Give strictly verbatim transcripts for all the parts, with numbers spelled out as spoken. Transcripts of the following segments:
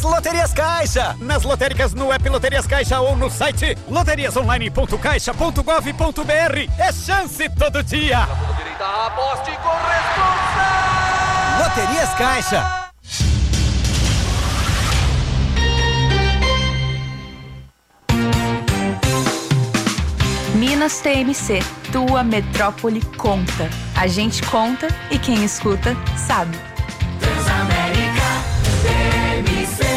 Loterias Caixa. Nas lotéricas, no app Loterias Caixa ou no site loterias online ponto caixa ponto gov ponto br. É chance todo dia. Direita, aposte com responsa. Loterias Caixa. Minas T M C, tua metrópole conta. A gente conta e quem escuta sabe. Transamérica T M C.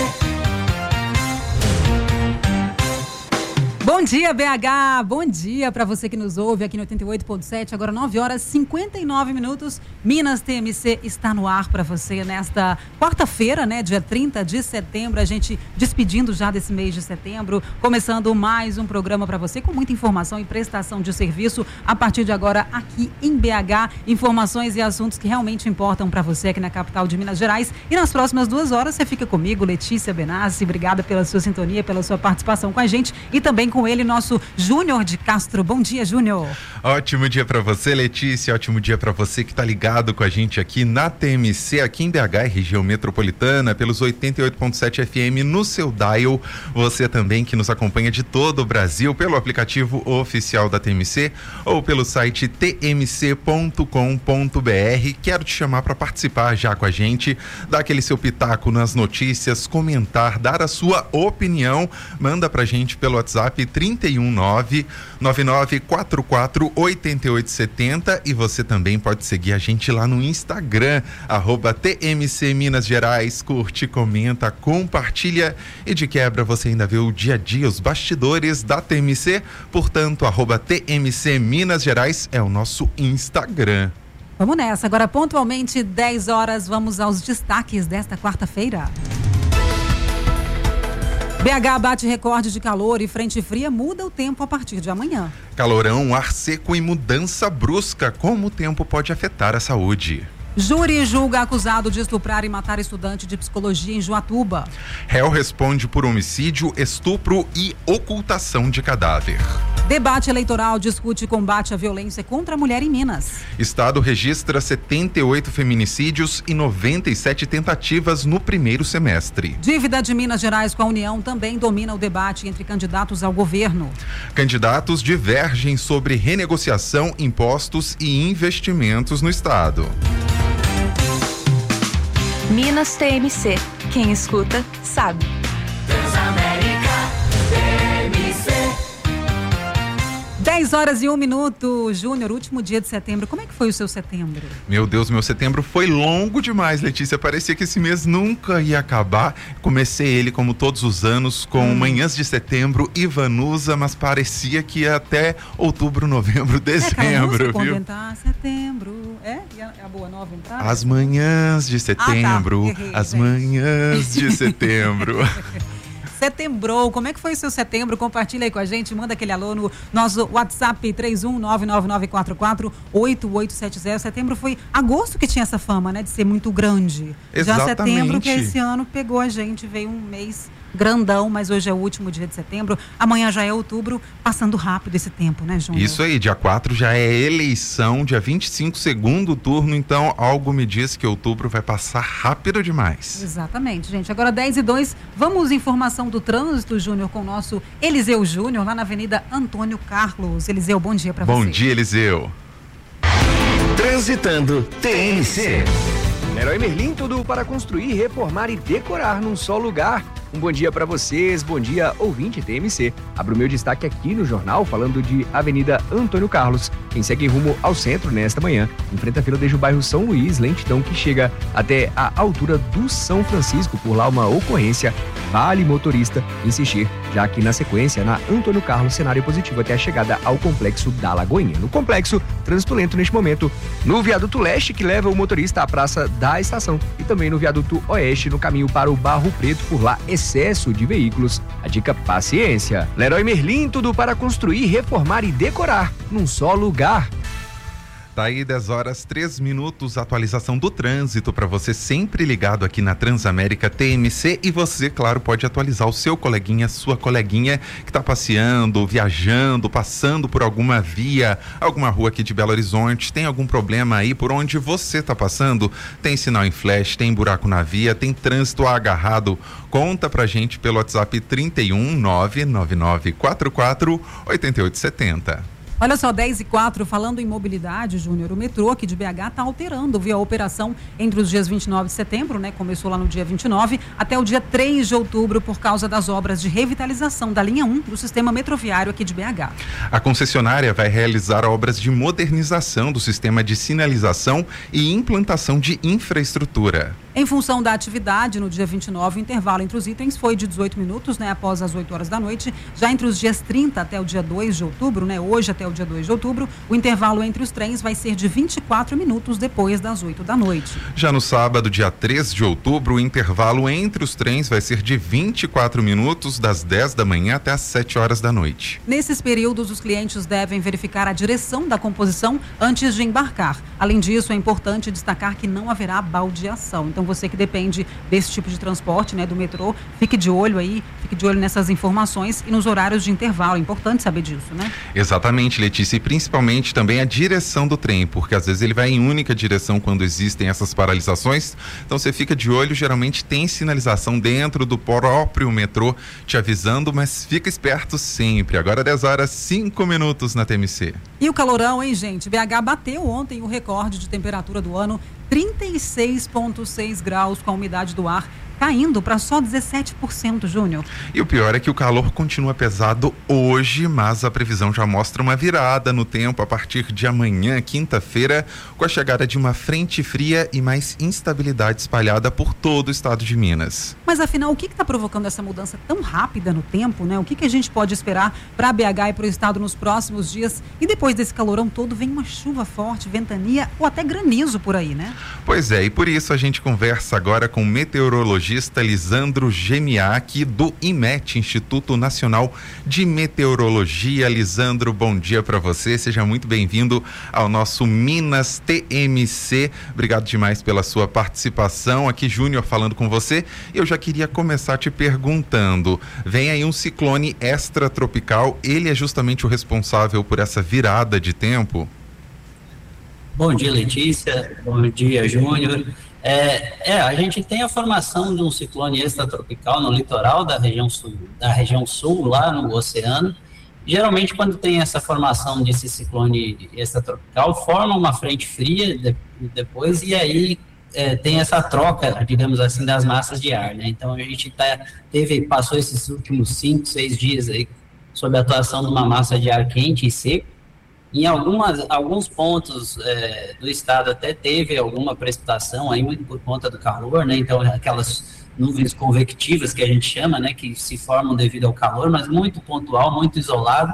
Bom dia, B H! Bom dia para você que nos ouve aqui no oitenta e oito ponto sete, agora nove horas e cinquenta e nove minutos. Minas T M C está no ar para você nesta quarta-feira, né, dia trinta de setembro, a gente despedindo já desse mês de setembro, começando mais um programa para você com muita informação e prestação de serviço a partir de agora aqui em B H, informações e assuntos que realmente importam para você aqui na capital de Minas Gerais. E nas próximas duas horas você fica comigo, Letícia Benassi, obrigada pela sua sintonia, pela sua participação com a gente e também com ele, nosso Júnior de Castro. Bom dia, Júnior. Ótimo dia para você, Letícia. Ótimo dia para você que está ligado com a gente aqui na T M C, aqui em B H, região metropolitana, pelos oitenta e oito ponto sete F M no seu dial. Você também que nos acompanha de todo o Brasil pelo aplicativo oficial da T M C ou pelo site t m c ponto com ponto b r. Quero te chamar para participar já com a gente, dar aquele seu pitaco nas notícias, comentar, dar a sua opinião. Manda pra gente pelo WhatsApp trinta e um nove nove nove quatro quatro oito oito sete zero e você também pode seguir a gente lá no Instagram, arroba T M C Minas Gerais. Curte, comenta, compartilha e de quebra você ainda vê o dia a dia, os bastidores da T M C, portanto, arroba T M C Minas Gerais é o nosso Instagram. Vamos nessa, agora pontualmente dez horas, vamos aos destaques desta quarta-feira. B H bate recorde de calor e frente fria muda o tempo a partir de amanhã. Calorão, ar seco e mudança brusca. Como o tempo pode afetar a saúde? Júri julga acusado de estuprar e matar estudante de psicologia em Joatuba. Réu responde por homicídio, estupro e ocultação de cadáver. Debate eleitoral discute combate à violência contra a mulher em Minas. Estado registra setenta e oito feminicídios e noventa e sete tentativas no primeiro semestre. Dívida de Minas Gerais com a União também domina o debate entre candidatos ao governo. Candidatos divergem sobre renegociação, impostos e investimentos no estado. Minas T M C, quem escuta sabe. Transamérica T M C. dez horas e um minuto. Júnior, último dia de setembro. Como é que foi o seu setembro? Meu Deus, meu setembro foi longo demais, Letícia. Parecia que esse mês nunca ia acabar. Comecei ele, como todos os anos, com hum. manhãs de setembro e Vanusa, mas parecia que ia até outubro, novembro, dezembro, é, viu? Inventar setembro. É? É a boa nova entrada? As manhãs de setembro. Ah, tá. Errei, as gente. manhãs de setembro. Setembrou, como é que foi o seu setembro? Compartilha aí com a gente, manda aquele alô no nosso WhatsApp três um nove nove nove quatro quatro oito oito sete zero. Setembro foi agosto que tinha essa fama, né, de ser muito grande. Exatamente. Já setembro que esse ano pegou a gente, veio um mês grandão, mas hoje é o último dia de setembro, amanhã já é outubro, passando rápido esse tempo, né, Júnior? Isso aí, dia quatro já é eleição, dia vinte e cinco segundo turno, então algo me diz que outubro vai passar rápido demais. Exatamente, gente. Agora dez e dois, vamos informação do trânsito, Júnior, com o nosso Eliseu Júnior, lá na Avenida Antônio Carlos. Eliseu, bom dia pra você. Bom dia, Eliseu. Transitando T M C. Leroy Merlin, tudo para construir, reformar e decorar num só lugar. Um bom dia para vocês, bom dia ouvinte T M C. Abro meu destaque aqui no jornal falando de Avenida Antônio Carlos. Quem segue rumo ao centro nesta manhã enfrenta a fila desde o bairro São Luís, lentidão que chega até a altura do São Francisco. Por lá uma ocorrência, vale motorista insistir, já que na sequência na Antônio Carlos, cenário positivo até a chegada ao complexo da Lagoinha. No complexo, trânsito lento neste momento no viaduto leste que leva o motorista à praça da estação e também no viaduto oeste no caminho para o Barro Preto. Por lá, excesso de veículos. A dica, paciência. Leroy Merlin, tudo para construir, reformar e decorar num só lugar. Tá aí dez horas, três minutos, atualização do trânsito para você sempre ligado aqui na Transamérica T M C, e você, claro, pode atualizar o seu coleguinha, sua coleguinha que tá passeando, viajando, passando por alguma via, alguma rua aqui de Belo Horizonte, tem algum problema aí por onde você tá passando? Tem sinal em flash, tem buraco na via, tem trânsito agarrado? Conta pra gente pelo WhatsApp trinta e um, nove nove nove quatro quatro oito oito sete zero. Olha só, dez e quatro, falando em mobilidade, Júnior, o metrô aqui de B H está alterando, viu, a operação entre os dias vinte e nove de setembro, né, começou lá no dia vinte e nove, até o dia três de outubro, por causa das obras de revitalização da linha um do sistema metroviário aqui de B H. A concessionária vai realizar obras de modernização do sistema de sinalização e implantação de infraestrutura. Em função da atividade, no dia vinte e nove, o intervalo entre os itens foi de dezoito minutos, né, após as oito horas da noite. Já entre os dias trinta até o dia dois de outubro, né, hoje até o dia dois de outubro, o intervalo entre os trens vai ser de vinte e quatro minutos depois das oito da noite. Já no sábado, dia três de outubro, o intervalo entre os trens vai ser de vinte e quatro minutos, das dez da manhã até as sete horas da noite. Nesses períodos, os clientes devem verificar a direção da composição antes de embarcar. Além disso, é importante destacar que não haverá baldeação. Então, você que depende desse tipo de transporte, né, do metrô, fique de olho aí, fique de olho nessas informações e nos horários de intervalo. É importante saber disso, né? Exatamente, Letícia, e principalmente também a direção do trem, porque às vezes ele vai em única direção quando existem essas paralisações. Então você fica de olho, geralmente tem sinalização dentro do próprio metrô te avisando, mas fica esperto sempre. Agora dez horas, cinco minutos na T M C. E o calorão, hein, gente? B H bateu ontem o recorde de temperatura do ano, trinta e seis vírgula seis graus, com a umidade do ar caindo para só dezessete por cento, Júnior. E o pior é que o calor continua pesado hoje, mas a previsão já mostra uma virada no tempo a partir de amanhã, quinta-feira, com a chegada de uma frente fria e mais instabilidade espalhada por todo o estado de Minas. Mas afinal, o que está provocando essa mudança tão rápida no tempo, né? O que, que a gente pode esperar para B H e para o estado nos próximos dias? E depois desse calorão todo, vem uma chuva forte, ventania ou até granizo por aí, né? Pois é, e por isso a gente conversa agora com o meteorologista Lisandro Gemiak, do I M E T, Instituto Nacional de Meteorologia. Lisandro, bom dia para você, seja muito bem-vindo ao nosso Minas T M C. Obrigado demais pela sua participação. Aqui Júnior falando com você. Eu já queria começar te perguntando, vem aí um ciclone extratropical, ele é justamente o responsável por essa virada de tempo? Bom dia, Letícia. Bom dia, Júnior. É, é, a gente tem a formação de um ciclone extratropical no litoral da região sul, da região sul, lá no oceano. Geralmente, quando tem essa formação desse ciclone extratropical, forma uma frente fria de, depois, e aí é, tem essa troca, digamos assim, das massas de ar, né? Então, a gente tá, teve, passou esses últimos cinco, seis dias aí sob a atuação de uma massa de ar quente e seco. Em algumas, alguns pontos é, do estado até teve alguma precipitação, aí muito por conta do calor, né? Então, aquelas nuvens convectivas que a gente chama, né? Que se formam devido ao calor, mas muito pontual, muito isolado.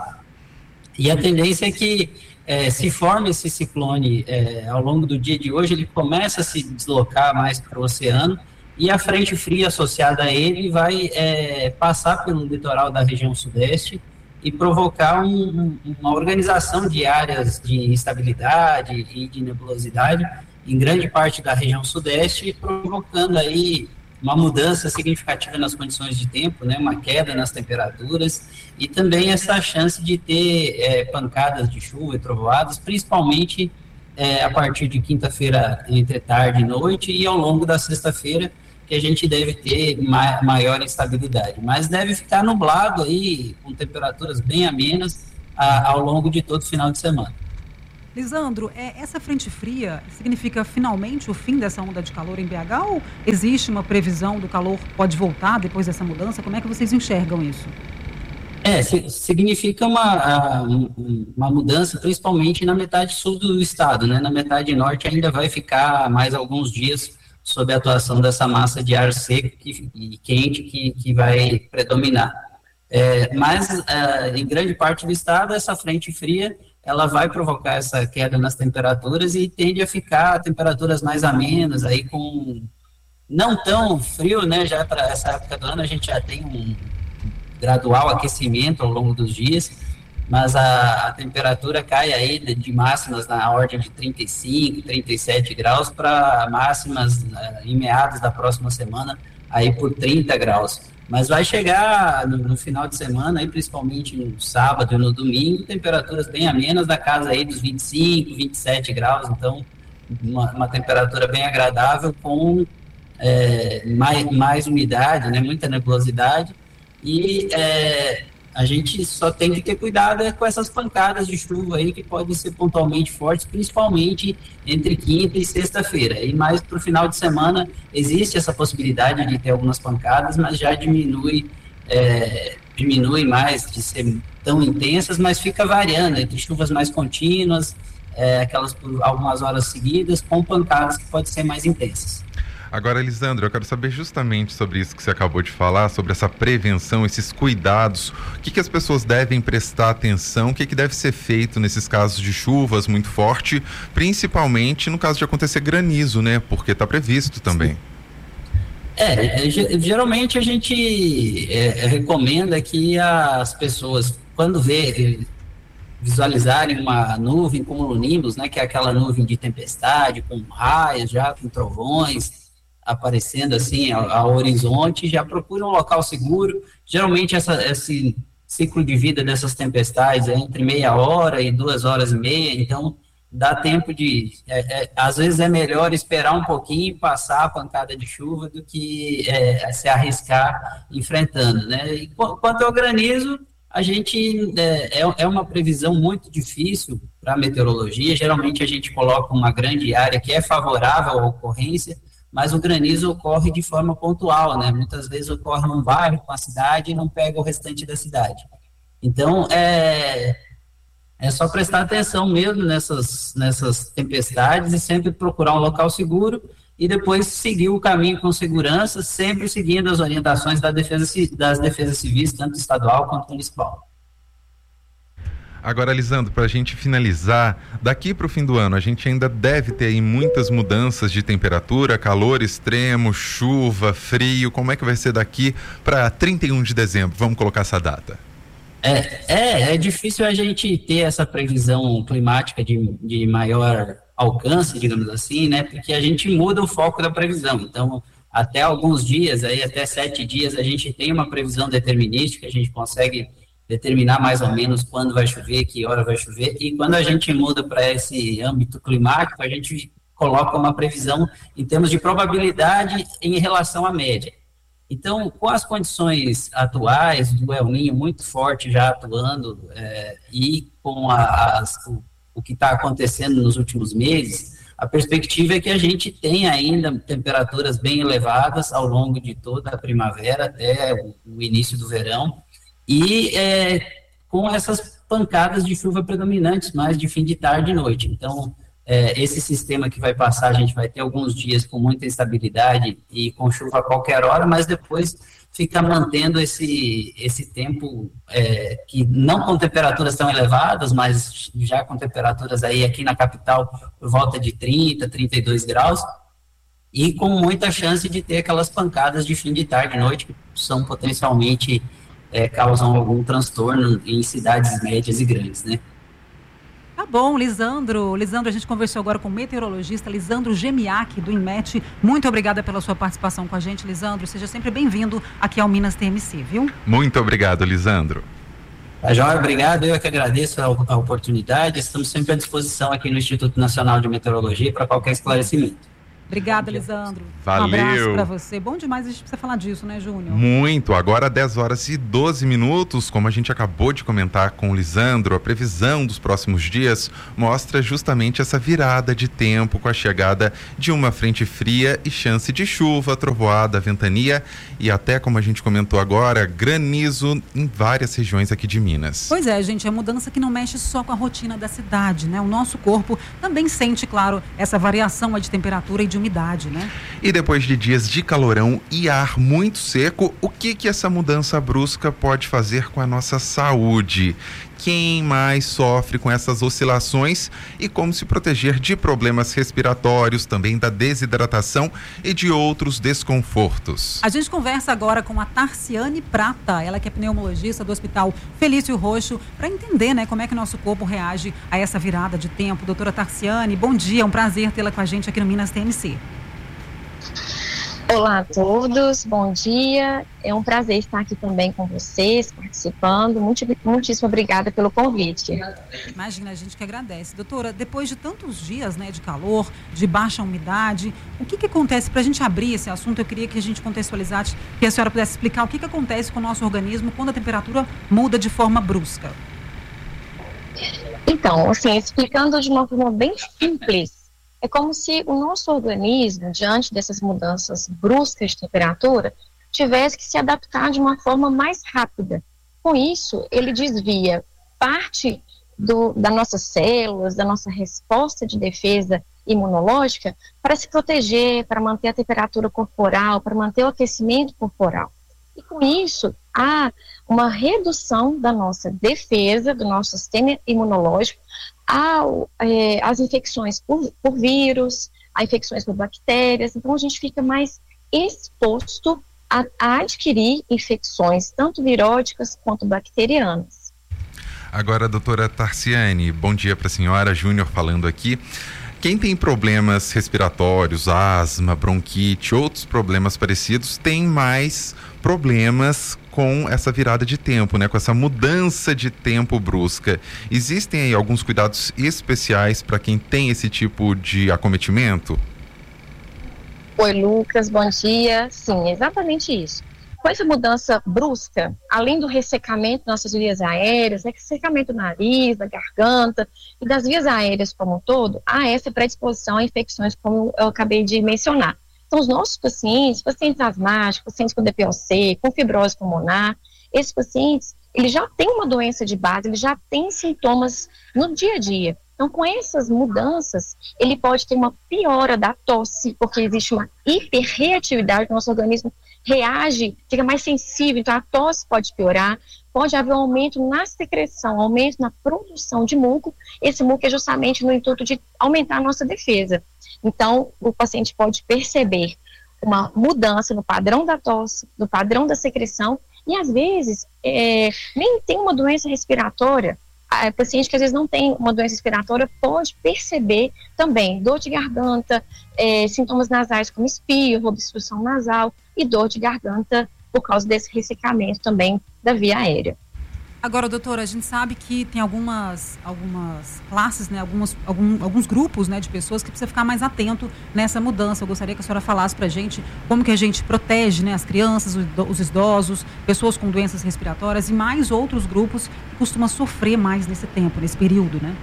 E a tendência é que é, se forme esse ciclone é, ao longo do dia de hoje, ele começa a se deslocar mais para o oceano, e a frente fria associada a ele vai é, passar pelo litoral da região sudeste e provocar um, uma organização de áreas de instabilidade e de nebulosidade em grande parte da região sudeste, provocando aí uma mudança significativa nas condições de tempo, né, uma queda nas temperaturas, e também essa chance de ter é, pancadas de chuva e trovoadas, principalmente é, a partir de quinta-feira entre tarde e noite, e ao longo da sexta-feira, que a gente deve ter ma- maior instabilidade, mas deve ficar nublado aí, com temperaturas bem amenas a, ao longo de todo o final de semana. Lisandro, é, essa frente fria significa finalmente o fim dessa onda de calor em B H, ou existe uma previsão do calor pode voltar depois dessa mudança? Como é que vocês enxergam isso? É, significa uma, uma mudança principalmente na metade sul do estado, né? Na metade norte ainda vai ficar mais alguns dias sob a atuação dessa massa de ar seco que, e quente que, que vai predominar. É, mas, é, em grande parte do estado, essa frente fria, ela vai provocar essa queda nas temperaturas e tende a ficar temperaturas mais amenas, aí com não tão frio, né? Já para essa época do ano a gente já tem um gradual aquecimento ao longo dos dias, mas a, a temperatura cai aí de, de máximas na ordem de trinta e cinco, trinta e sete graus para máximas uh, em meados da próxima semana aí por trinta graus. Mas vai chegar no, no final de semana, aí, principalmente no sábado e no domingo, temperaturas bem amenas da casa aí dos vinte e cinco, vinte e sete graus, então uma, uma temperatura bem agradável com é, mais, mais umidade, né, muita nebulosidade, e é, a gente só tem que ter cuidado com essas pancadas de chuva aí que podem ser pontualmente fortes, principalmente entre quinta e sexta-feira. E mais para o final de semana existe essa possibilidade de ter algumas pancadas, mas já diminui, é, diminui mais de ser tão intensas, mas fica variando entre chuvas mais contínuas, é, aquelas por algumas horas seguidas, com pancadas que podem ser mais intensas. Agora, Lisandro, eu quero saber justamente sobre isso que você acabou de falar, sobre essa prevenção, esses cuidados. O que, que as pessoas devem prestar atenção, o que, que deve ser feito nesses casos de chuvas muito forte, principalmente no caso de acontecer granizo, né? Porque está previsto também. É, geralmente a gente é, recomenda que as pessoas, quando vê, visualizarem uma nuvem cumulonimbus, né? Que é aquela nuvem de tempestade, com raios, já com trovões, aparecendo assim ao, ao horizonte, já procura um local seguro. Geralmente essa, esse ciclo de vida dessas tempestades é entre meia hora e duas horas e meia, então dá tempo de, é, é, às vezes é melhor esperar um pouquinho e passar a pancada de chuva do que é, se arriscar enfrentando, né? E quanto ao granizo, a gente é, é uma previsão muito difícil para a meteorologia. Geralmente a gente coloca uma grande área que é favorável à ocorrência, mas o granizo ocorre de forma pontual, né? Muitas vezes ocorre num bairro com a cidade e não pega o restante da cidade. Então, é, é só prestar atenção mesmo nessas, nessas tempestades e sempre procurar um local seguro e depois seguir o caminho com segurança, sempre seguindo as orientações da defesa, das defesas civis, tanto estadual quanto municipal. Agora, Lisandro, para a gente finalizar, daqui para o fim do ano, a gente ainda deve ter aí muitas mudanças de temperatura, calor extremo, chuva, frio. Como é que vai ser daqui para trinta e um de dezembro? Vamos colocar essa data. É, é, é difícil a gente ter essa previsão climática de, de maior alcance, digamos assim, né? Porque a gente muda o foco da previsão. Então, até alguns dias, aí até sete dias, a gente tem uma previsão determinística, a gente consegue determinar mais ou menos quando vai chover, que hora vai chover, e quando a gente muda para esse âmbito climático, a gente coloca uma previsão em termos de probabilidade em relação à média. Então, com as condições atuais do El Niño muito forte já atuando, é, e com a, as, o, o que está acontecendo nos últimos meses, a perspectiva é que a gente tenha ainda temperaturas bem elevadas ao longo de toda a primavera até o, o início do verão, e é, com essas pancadas de chuva predominantes, mais de fim de tarde e noite. Então, é, esse sistema que vai passar, a gente vai ter alguns dias com muita instabilidade e com chuva a qualquer hora, mas depois fica mantendo esse, esse tempo, é, que não com temperaturas tão elevadas, mas já com temperaturas aí aqui na capital por volta de trinta, trinta e dois graus, e com muita chance de ter aquelas pancadas de fim de tarde e noite, que são potencialmente... É, causam algum transtorno em cidades médias e grandes, né? Tá bom, Lisandro. Lisandro, a gente conversou agora com o meteorologista Lisandro Gemiak, do INMET. Muito obrigada pela sua participação com a gente, Lisandro. Seja sempre bem-vindo aqui ao Minas T M C, viu? Muito obrigado, Lisandro. Tá, João, obrigado. Eu que agradeço a, a oportunidade. Estamos sempre à disposição aqui no Instituto Nacional de Meteorologia para qualquer esclarecimento. Obrigada, Lisandro. Valeu. Um abraço para você. Bom demais a gente precisa falar disso, né, Júnior? Muito. Agora dez horas e doze minutos, como a gente acabou de comentar com o Lisandro, a previsão dos próximos dias mostra justamente essa virada de tempo com a chegada de uma frente fria e chance de chuva, trovoada, ventania e até, como a gente comentou agora, granizo em várias regiões aqui de Minas. Pois é, gente, é mudança que não mexe só com a rotina da cidade, né? O nosso corpo também sente, claro, essa variação de temperatura e de umidade, né? E depois de dias de calorão e ar muito seco, o que que essa mudança brusca pode fazer com a nossa saúde? quem mais sofre com essas oscilações e como se proteger de problemas respiratórios, também da desidratação e de outros desconfortos. A gente conversa agora com a Tarciane Prata, ela que é pneumologista do Hospital Felício Roxo, para entender, né, como é que o nosso corpo reage a essa virada de tempo. Doutora Tarciane, bom dia, é um prazer tê-la com a gente aqui no Minas T M C. Olá a todos, bom dia, é um prazer estar aqui também com vocês, participando, Muito, muitíssimo obrigada pelo convite. Imagina, a gente que agradece. Doutora, depois de tantos dias, né, de calor, de baixa umidade, o que que acontece, para a gente abrir esse assunto, eu queria que a gente contextualizasse, que a senhora pudesse explicar o que que acontece com o nosso organismo quando a temperatura muda de forma brusca. Então, assim, explicando de uma forma bem simples, é como se o nosso organismo, diante dessas mudanças bruscas de temperatura, tivesse que se adaptar de uma forma mais rápida. Com isso, ele desvia parte do, das nossas células, da nossa resposta de defesa imunológica para se proteger, para manter a temperatura corporal, para manter o aquecimento corporal. E com isso, há uma redução da nossa defesa, do nosso sistema imunológico, Ao, é, as infecções por, por vírus, a infecções por bactérias. Então a gente fica mais exposto a, a adquirir infecções, tanto viróticas quanto bacterianas. Agora, doutora Tarciane, bom dia para a senhora, Júnior falando aqui. Quem tem problemas respiratórios, asma, bronquite, outros problemas parecidos, tem mais problemas com essa virada de tempo, né? Com essa mudança de tempo brusca. Existem aí alguns cuidados especiais para quem tem esse tipo de acometimento? Oi, Lucas, bom dia. Sim, exatamente isso. Com essa mudança brusca, além do ressecamento das nossas vias aéreas, né, ressecamento do nariz, da garganta e das vias aéreas como um todo, há essa predisposição a infecções, como eu acabei de mencionar. Então, os nossos pacientes, pacientes asmáticos, pacientes com D P O C, com fibrose pulmonar, esses pacientes, eles já têm uma doença de base, eles já têm sintomas no dia a dia. Então, com essas mudanças, ele pode ter uma piora da tosse, porque existe uma hiperreatividade, o nosso organismo reage, fica mais sensível, então a tosse pode piorar, pode haver um aumento na secreção, aumento na produção de muco, esse muco é justamente no intuito de aumentar a nossa defesa. Então, o paciente pode perceber uma mudança no padrão da tosse, no padrão da secreção, e às vezes é, nem tem uma doença respiratória. A paciente que às vezes não tem uma doença respiratória pode perceber também dor de garganta, é, sintomas nasais como espirro, obstrução nasal e dor de garganta por causa desse ressecamento também da via aérea. Agora, doutora, a gente sabe que tem algumas, algumas classes, né, algumas, algum, alguns grupos, né, de pessoas que precisa ficar mais atento nessa mudança. Eu gostaria que a senhora falasse pra gente como que a gente protege, né, as crianças, os idosos, pessoas com doenças respiratórias e mais outros grupos que costumam sofrer mais nesse tempo, nesse período, né?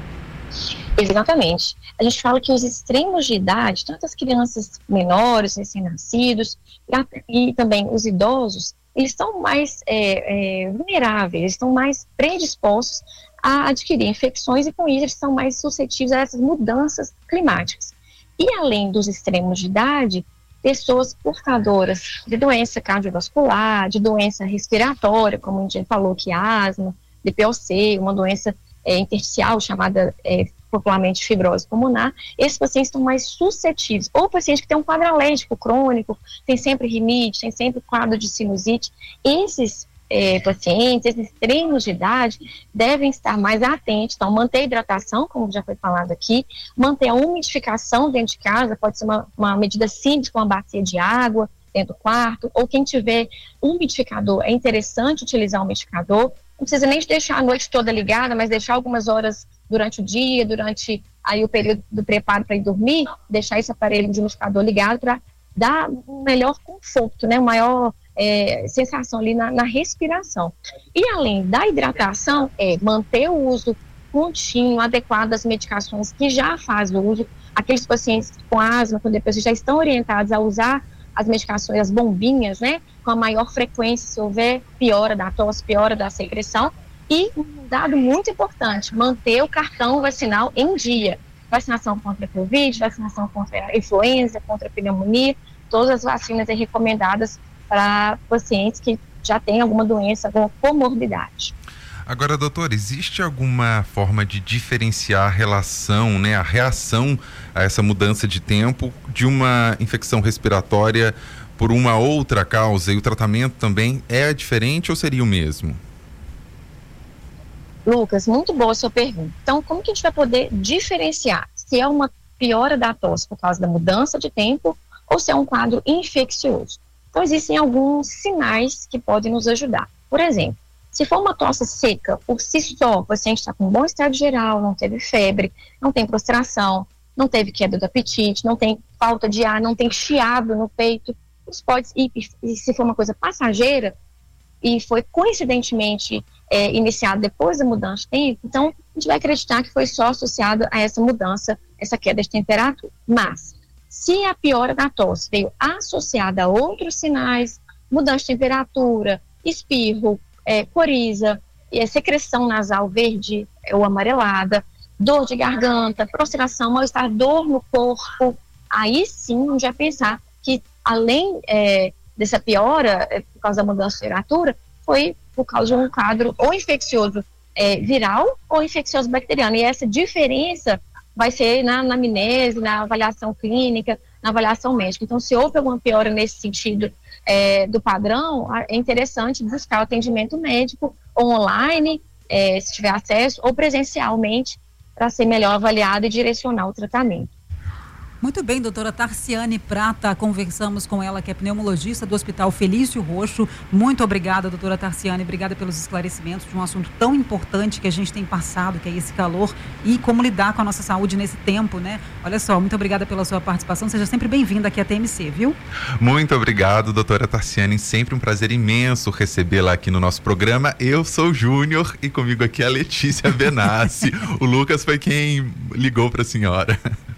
Exatamente. A gente fala que os extremos de idade, tanto as crianças menores, recém-nascidos, e, e também os idosos, eles estão mais é, é, vulneráveis, estão mais predispostos a adquirir infecções e com isso eles estão mais suscetíveis a essas mudanças climáticas. E além dos extremos de idade, pessoas portadoras de doença cardiovascular, de doença respiratória, como a gente falou que asma, D P O C, uma doença é, intersticial chamada é, popularmente fibrose pulmonar, esses pacientes estão mais suscetíveis, ou pacientes que têm um quadro alérgico crônico, tem sempre rinite, tem sempre quadro de sinusite, esses é, pacientes, esses extremos de idade, devem estar mais atentos, então manter a hidratação, como já foi falado aqui, manter a umidificação dentro de casa, pode ser uma, uma medida simples com uma bacia de água dentro do quarto, ou quem tiver um umidificador, é interessante utilizar um umidificador, não precisa nem deixar a noite toda ligada, mas deixar algumas horas durante o dia, durante aí o período do preparo para ir dormir, deixar esse aparelho de umidificador ligado para dar um melhor conforto, né, uma maior é, sensação ali na, na respiração. E além da hidratação, é manter o uso contínuo, adequado das medicações que já fazem uso. Aqueles pacientes com asma, com depressão, já estão orientados a usar as medicações, as bombinhas, né, com a maior frequência, se houver piora da tosse, piora da secreção. E um dado muito importante, manter o cartão vacinal em dia. Vacinação contra a Covid, vacinação contra a influenza, contra a pneumonia, todas as vacinas são recomendadas para pacientes que já têm alguma doença, alguma comorbidade. Agora, doutor, existe alguma forma de diferenciar a relação, né, a reação a essa mudança de tempo de uma infecção respiratória por uma outra causa, e o tratamento também é diferente ou seria o mesmo? Lucas, muito boa a sua pergunta. Então, como que a gente vai poder diferenciar se é uma piora da tosse por causa da mudança de tempo ou se é um quadro infeccioso? Então, existem alguns sinais que podem nos ajudar. Por exemplo, se for uma tosse seca, por si só, o paciente está com um bom estado geral, não teve febre, não tem prostração, não teve queda do apetite, não tem falta de ar, não tem chiado no peito, isso pode, e, e se for uma coisa passageira e foi coincidentemente é, iniciado depois da mudança de tempo, então a gente vai acreditar que foi só associado a essa mudança, essa queda de temperatura. Mas, se a piora da tosse veio associada a outros sinais, mudança de temperatura, espirro, É, coriza, é, secreção nasal verde ou amarelada, dor de garganta, prostração, mal-estar, dor no corpo, aí sim a gente vai pensar que além é, dessa piora é, por causa da mudança de temperatura, foi por causa de um quadro ou infeccioso é, viral ou infeccioso bacteriano, e essa diferença vai ser na anamnese, na avaliação clínica, na avaliação médica. Então, se houve alguma piora nesse sentido é, do padrão, é interessante buscar o atendimento médico online, é, se tiver acesso, ou presencialmente, para ser melhor avaliado e direcionar o tratamento. Muito bem, doutora Tarciane Prata, conversamos com ela, que é pneumologista do Hospital Felício Roxo. Muito obrigada, doutora Tarciane, obrigada pelos esclarecimentos de um assunto tão importante que a gente tem passado, que é esse calor, e como lidar com a nossa saúde nesse tempo, né? Olha só, muito obrigada pela sua participação, seja sempre bem-vinda aqui à T M C, viu? Muito obrigado, doutora Tarciane, sempre um prazer imenso recebê-la aqui no nosso programa. Eu sou o Júnior e comigo aqui a Letícia Benassi. O Lucas foi quem ligou para a senhora.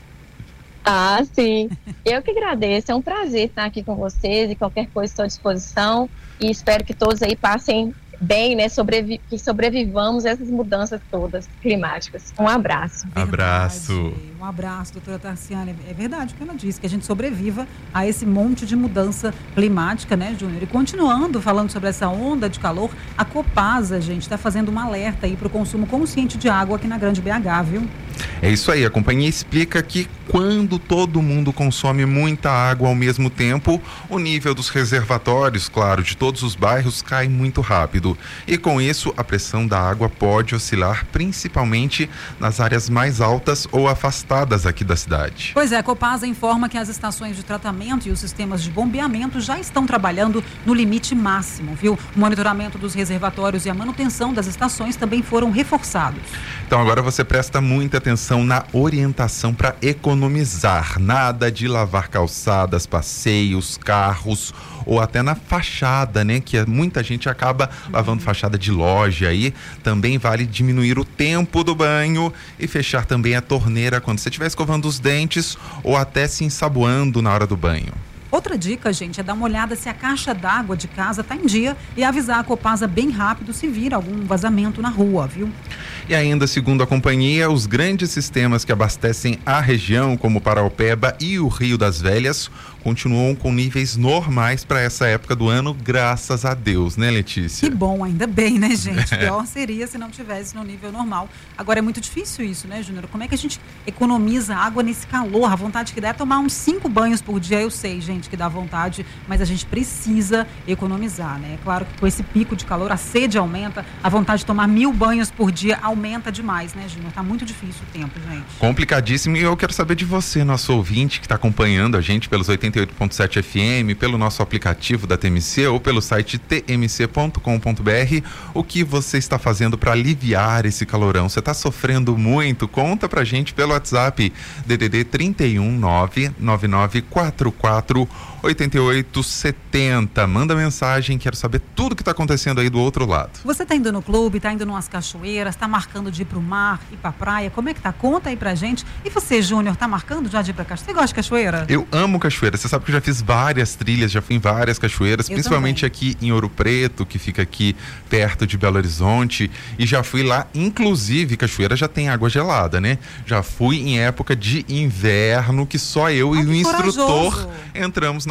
Ah, sim. Eu que agradeço. É um prazer estar aqui com vocês e qualquer coisa estou à disposição. E espero que todos aí passem bem, né? Sobrevi- que sobrevivamos a essas mudanças todas climáticas. Um abraço. Verdade. Abraço. Um abraço, doutora Tarciane. É verdade o que ela disse, que a gente sobreviva a esse monte de mudança climática, né, Júnior? E continuando falando sobre essa onda de calor, a Copasa, gente, está fazendo um alerta aí para o consumo consciente de água aqui na Grande B H, viu? É isso aí, a companhia explica que quando todo mundo consome muita água ao mesmo tempo, o nível dos reservatórios, claro, de todos os bairros cai muito rápido. E com isso, a pressão da água pode oscilar, principalmente nas áreas mais altas ou afastadas aqui da cidade. Pois é, a Copasa informa que as estações de tratamento e os sistemas de bombeamento já estão trabalhando no limite máximo, viu? O monitoramento dos reservatórios e a manutenção das estações também foram reforçados. Então agora você presta muita atenção na orientação para economizar. Nada de lavar calçadas, passeios, carros ou até na fachada, né? Que muita gente acaba lavando fachada de loja aí. Também vale diminuir o tempo do banho e fechar também a torneira quando você estiver escovando os dentes ou até se ensaboando na hora do banho. Outra dica, gente, é dar uma olhada se a caixa d'água de casa está em dia e avisar a Copasa bem rápido se vir algum vazamento na rua, viu? E ainda, segundo a companhia, os grandes sistemas que abastecem a região, como Paraopeba e o Rio das Velhas, continuam com níveis normais para essa época do ano, graças a Deus, né, Letícia? Que bom, ainda bem, né, gente? Pior seria se não tivesse no nível normal. Agora é muito difícil isso, né, Júnior? Como é que a gente economiza água nesse calor? A vontade que dá é tomar uns cinco banhos por dia, eu sei, gente, que dá vontade, mas a gente precisa economizar, né? É claro que com esse pico de calor, a sede aumenta, a vontade de tomar mil banhos por dia aumenta demais, né, Júnior? Tá muito difícil o tempo, gente. Complicadíssimo, e eu quero saber de você, nosso ouvinte, que está acompanhando a gente pelos oitenta e oito ponto sete F M, pelo nosso aplicativo da T M C ou pelo site t m c ponto com ponto b r, o que você está fazendo para aliviar esse calorão? Você está sofrendo muito? Conta pra gente pelo WhatsApp D D D trinta e um, nove nove nove quatro quatro oito oito sete zero. Manda mensagem, quero saber tudo que está acontecendo aí do outro lado. Você está indo no clube, está indo numas cachoeiras, está marcando de ir pro mar, ir pra praia, como é que tá? Conta aí pra gente. E você, Júnior, tá marcando já de ir pra cachoeira? Você gosta de cachoeira? Eu amo cachoeira, você sabe que eu já fiz várias trilhas, já fui em várias cachoeiras, eu principalmente também. Aqui em Ouro Preto, que fica aqui perto de Belo Horizonte, e já fui lá, inclusive, cachoeira já tem água gelada, né? Já fui em época de inverno, que só eu ah, e o instrutor entramos na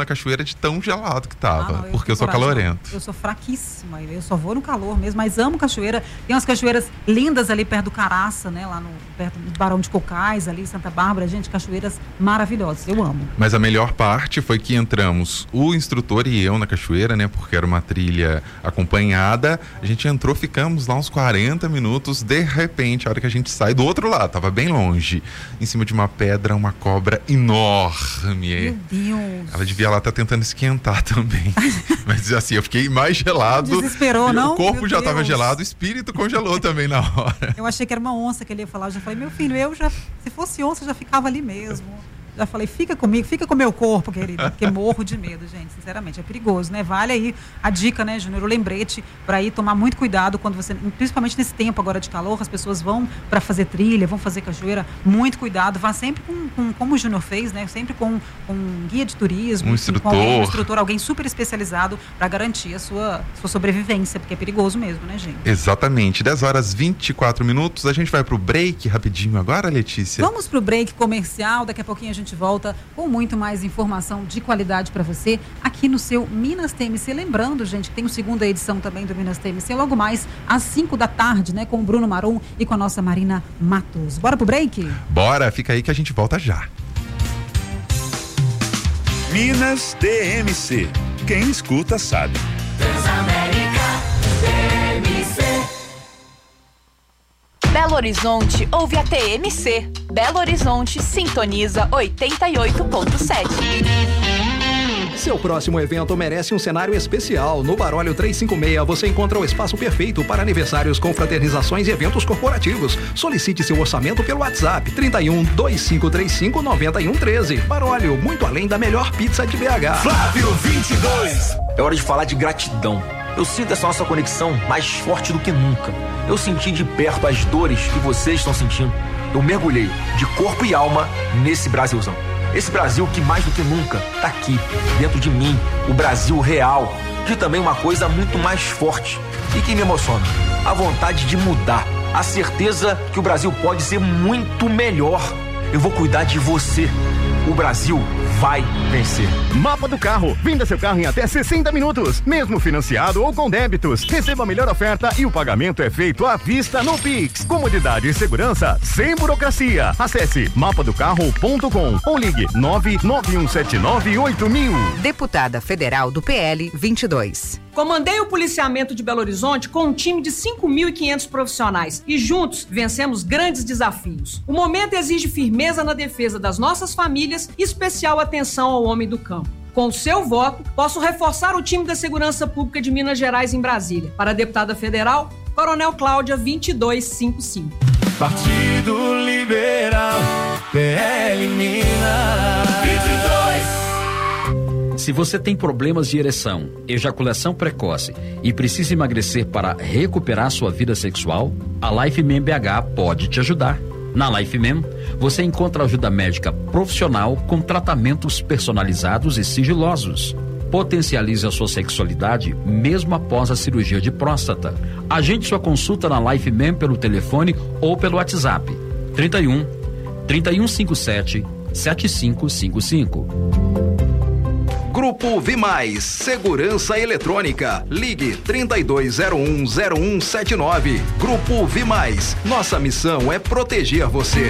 na cachoeira de tão gelado que tava, Ah, não, eu porque eu tenho sou coragem, calorento. não. Eu sou fraquíssima, eu só vou no calor mesmo, mas amo cachoeira. Tem umas cachoeiras lindas ali perto do Caraça, né? Lá no, perto do Barão de Cocais, ali em Santa Bárbara, gente, cachoeiras maravilhosas, eu amo. Mas a melhor parte foi que entramos, o instrutor e eu na cachoeira, né? Porque era uma trilha acompanhada. A gente entrou, ficamos lá uns quarenta minutos. De repente, a hora que a gente sai do outro lado, tava bem longe, em cima de uma pedra, uma cobra enorme. Meu Deus. Ela devia lá estar tentando esquentar também. Mas assim, eu fiquei mais gelado. Desesperou, não? O corpo Meu já estava Deus. gelado, o espírito congelou também na hora. Eu achei que era uma onça que ele ia falar. Eu já falei, meu filho, eu já, se fosse onça, eu já ficava ali mesmo. Já falei, fica comigo, fica com o meu corpo, querido, porque morro de medo, gente, sinceramente, é perigoso, né? Vale aí a dica, né, Júnior, o lembrete para ir tomar muito cuidado quando você, principalmente nesse tempo agora de calor, as pessoas vão para fazer trilha, vão fazer cachoeira, muito cuidado, vá sempre com, com como o Júnior fez, né? Sempre com, com um guia de turismo, um com instrutor, alguém, um instrutor, alguém super especializado para garantir a sua, sua sobrevivência, porque é perigoso mesmo, né, gente? Exatamente, dez horas e vinte e quatro minutos, a gente vai pro break rapidinho agora, Letícia? Vamos pro break comercial, daqui a pouquinho a gente gente volta com muito mais informação de qualidade para você aqui no seu Minas T M C. Lembrando, gente, que tem a segunda edição também do Minas T M C, logo mais às cinco da tarde, né? Com o Bruno Marum e com a nossa Marina Matos. Bora pro break? Bora, fica aí que a gente volta já. Minas T M C. Quem escuta sabe. Transamérica T M C. Belo Horizonte ouve a T M C. Belo Horizonte sintoniza oitenta e oito ponto sete. Seu próximo evento merece um cenário especial. No Baróleo trezentos e cinquenta e seis você encontra o espaço perfeito para aniversários, confraternizações e eventos corporativos. Solicite seu orçamento pelo WhatsApp trinta e um, dois cinco três cinco, nove um um três. Baróleo, muito além da melhor pizza de B H. Flávio vinte e dois. É hora de falar de gratidão. Eu sinto essa nossa conexão mais forte do que nunca. Eu senti de perto as dores que vocês estão sentindo. Eu mergulhei de corpo e alma nesse Brasilzão. Esse Brasil que mais do que nunca tá aqui, dentro de mim, o Brasil real. De também uma coisa muito mais forte e que me emociona, a vontade de mudar, a certeza que o Brasil pode ser muito melhor. Eu vou cuidar de você. O Brasil vai vencer. Mapa do Carro. Venda seu carro em até sessenta minutos, mesmo financiado ou com débitos. Receba a melhor oferta e o pagamento é feito à vista no Pix. Comodidade e segurança sem burocracia. Acesse mapa do carro ponto com ou ligue nove nove um sete nove oito mil. Deputada Federal do P L vinte e dois. Comandei o policiamento de Belo Horizonte com um time de cinco mil e quinhentos profissionais e juntos vencemos grandes desafios. O momento exige firmeza na defesa das nossas famílias e especial atenção ao homem do campo. Com o seu voto, posso reforçar o time da Segurança Pública de Minas Gerais em Brasília. Para a deputada federal, Coronel Cláudia vinte e dois cinquenta e cinco. Partido Liberal, P L Minas vinte e dois. Se você tem problemas de ereção, ejaculação precoce e precisa emagrecer para recuperar sua vida sexual, a LifeMem B H pode te ajudar. Na LifeMem, você encontra ajuda médica profissional com tratamentos personalizados e sigilosos. Potencialize a sua sexualidade mesmo após a cirurgia de próstata. Agende sua consulta na LifeMem pelo telefone ou pelo WhatsApp trinta e um, trinta e um cinquenta e sete, setenta e cinco cinquenta e cinco. Grupo Vimais, Segurança Eletrônica. Ligue trinta e dois zero um zero um sete nove. Grupo Vimais. Nossa missão é proteger você.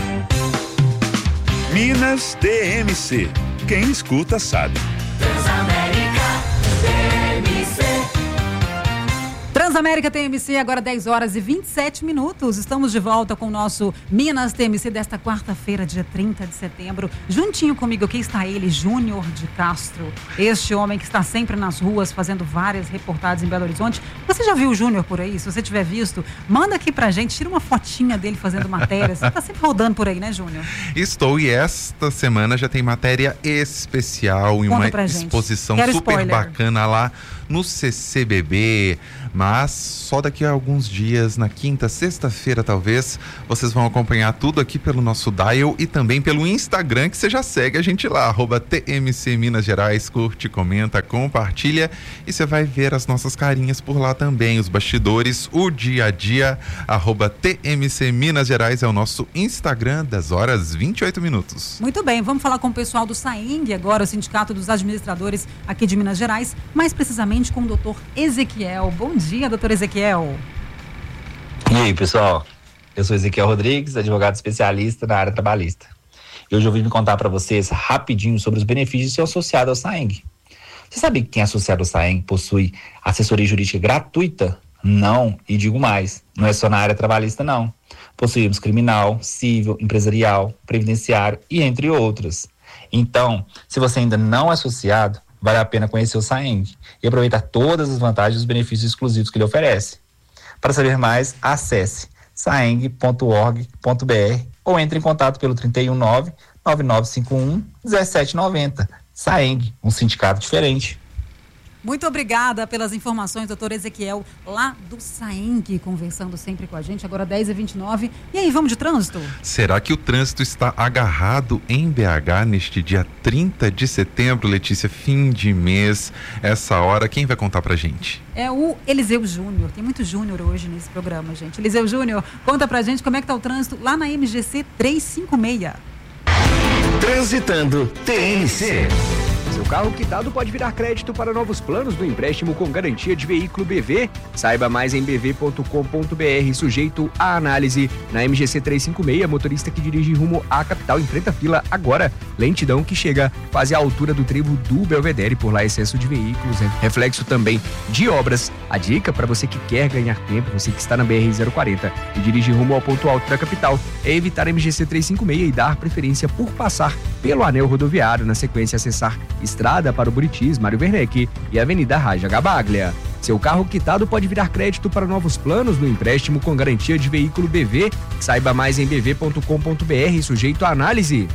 Minas T M C. Quem escuta sabe. Transamérica T M C. Transamérica T M C, agora dez horas e vinte e sete minutos. Estamos de volta com o nosso Minas T M C desta quarta-feira, dia trinta de setembro. Juntinho comigo aqui está ele, Júnior de Castro. Este homem que está sempre nas ruas fazendo várias reportagens em Belo Horizonte. Você já viu o Júnior por aí? Se você tiver visto, manda aqui pra gente, tira uma fotinha dele fazendo matérias. Você está sempre rodando por aí, né, Júnior? Estou, e esta semana já tem matéria especial e uma exposição super spoiler. bacana lá no C C B B. Mas mas só daqui a alguns dias, na quinta, sexta-feira talvez, vocês vão acompanhar tudo aqui pelo nosso dial e também pelo Instagram, que você já segue a gente lá, arroba T M C Minas Gerais, curte, comenta, compartilha e você vai ver as nossas carinhas por lá também, os bastidores, o dia a dia, arroba T M C Minas Gerais é o nosso Instagram das horas vinte e oito minutos. Muito bem, vamos falar com o pessoal do SAENG agora, o Sindicato dos Administradores aqui de Minas Gerais, mais precisamente com o doutor Ezequiel. Bom dia, doutor Ezequiel. E aí, pessoal? Eu sou Ezequiel Rodrigues, advogado especialista na área trabalhista. E hoje eu vim contar para vocês rapidinho sobre os benefícios de ser associado ao SAENG. Você sabe que quem é associado ao SAENG possui assessoria jurídica gratuita? Não, e digo mais, não é só na área trabalhista não. Possuímos criminal, civil, empresarial, previdenciário e entre outras. Então, se você ainda não é associado, vale a pena conhecer o SAENG e aproveitar todas as vantagens e os benefícios exclusivos que ele oferece. Para saber mais, acesse saeng ponto org ponto br ou entre em contato pelo trinta e um, nove, nove nove cinco um, dezessete noventa. SAENG, um sindicato diferente. Muito obrigada pelas informações, doutor Ezequiel, lá do SAENG, conversando sempre com a gente, agora dez e vinte e nove. E aí, vamos de trânsito? Será que o trânsito está agarrado em B H neste dia trinta de setembro, Letícia, fim de mês, essa hora? Quem vai contar pra gente? É o Eliseu Júnior, tem muito Júnior hoje nesse programa, gente. Eliseu Júnior, conta pra gente como é que tá o trânsito lá na M G C trezentos e cinquenta e seis. Transitando T M C. Seu carro quitado pode virar crédito para novos planos do empréstimo com garantia de veículo B V. Saiba mais em b v ponto com ponto b r, sujeito à análise. Na M G C trezentos e cinquenta e seis, motorista que dirige rumo à capital enfrenta fila agora. Lentidão que chega quase à altura do trevo do Belvedere, por lá excesso de veículos, reflexo também de obras. A dica para você que quer ganhar tempo, você que está na B R zero quarenta e dirige rumo ao ponto alto da capital, é evitar a M G C trezentos e cinquenta e seis e dar preferência por passar pelo anel rodoviário, na sequência acessar Estrada para o Buritis, Mário Werneck e Avenida Raja Gabaglia. Seu carro quitado pode virar crédito para novos planos no empréstimo com garantia de veículo B V. Saiba mais em b v ponto com ponto b r, sujeito à análise.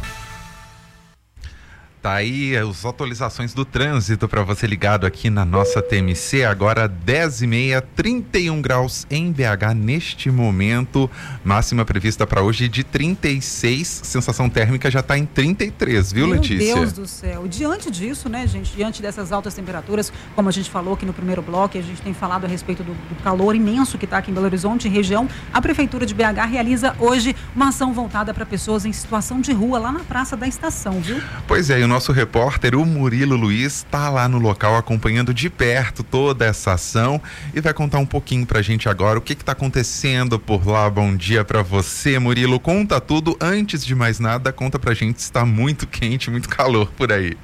Tá aí as atualizações do trânsito para você ligado aqui na nossa T M C, agora dez e meia, trinta e um graus em B H neste momento, máxima prevista para hoje de trinta e seis, sensação térmica já está em trinta e três, viu, Meu Letícia? Meu Deus do céu, diante disso, né, gente, diante dessas altas temperaturas, como a gente falou aqui no primeiro bloco, e a gente tem falado a respeito do, do calor imenso que está aqui em Belo Horizonte e região, a Prefeitura de B H realiza hoje uma ação voltada para pessoas em situação de rua lá na Praça da Estação, viu? Pois é, e o nosso repórter, o Murilo Luiz, está lá no local acompanhando de perto toda essa ação e vai contar um pouquinho pra gente agora o que está acontecendo por lá. Bom dia pra você, Murilo. Conta tudo. Antes de mais nada, conta pra gente se está muito quente, muito calor por aí.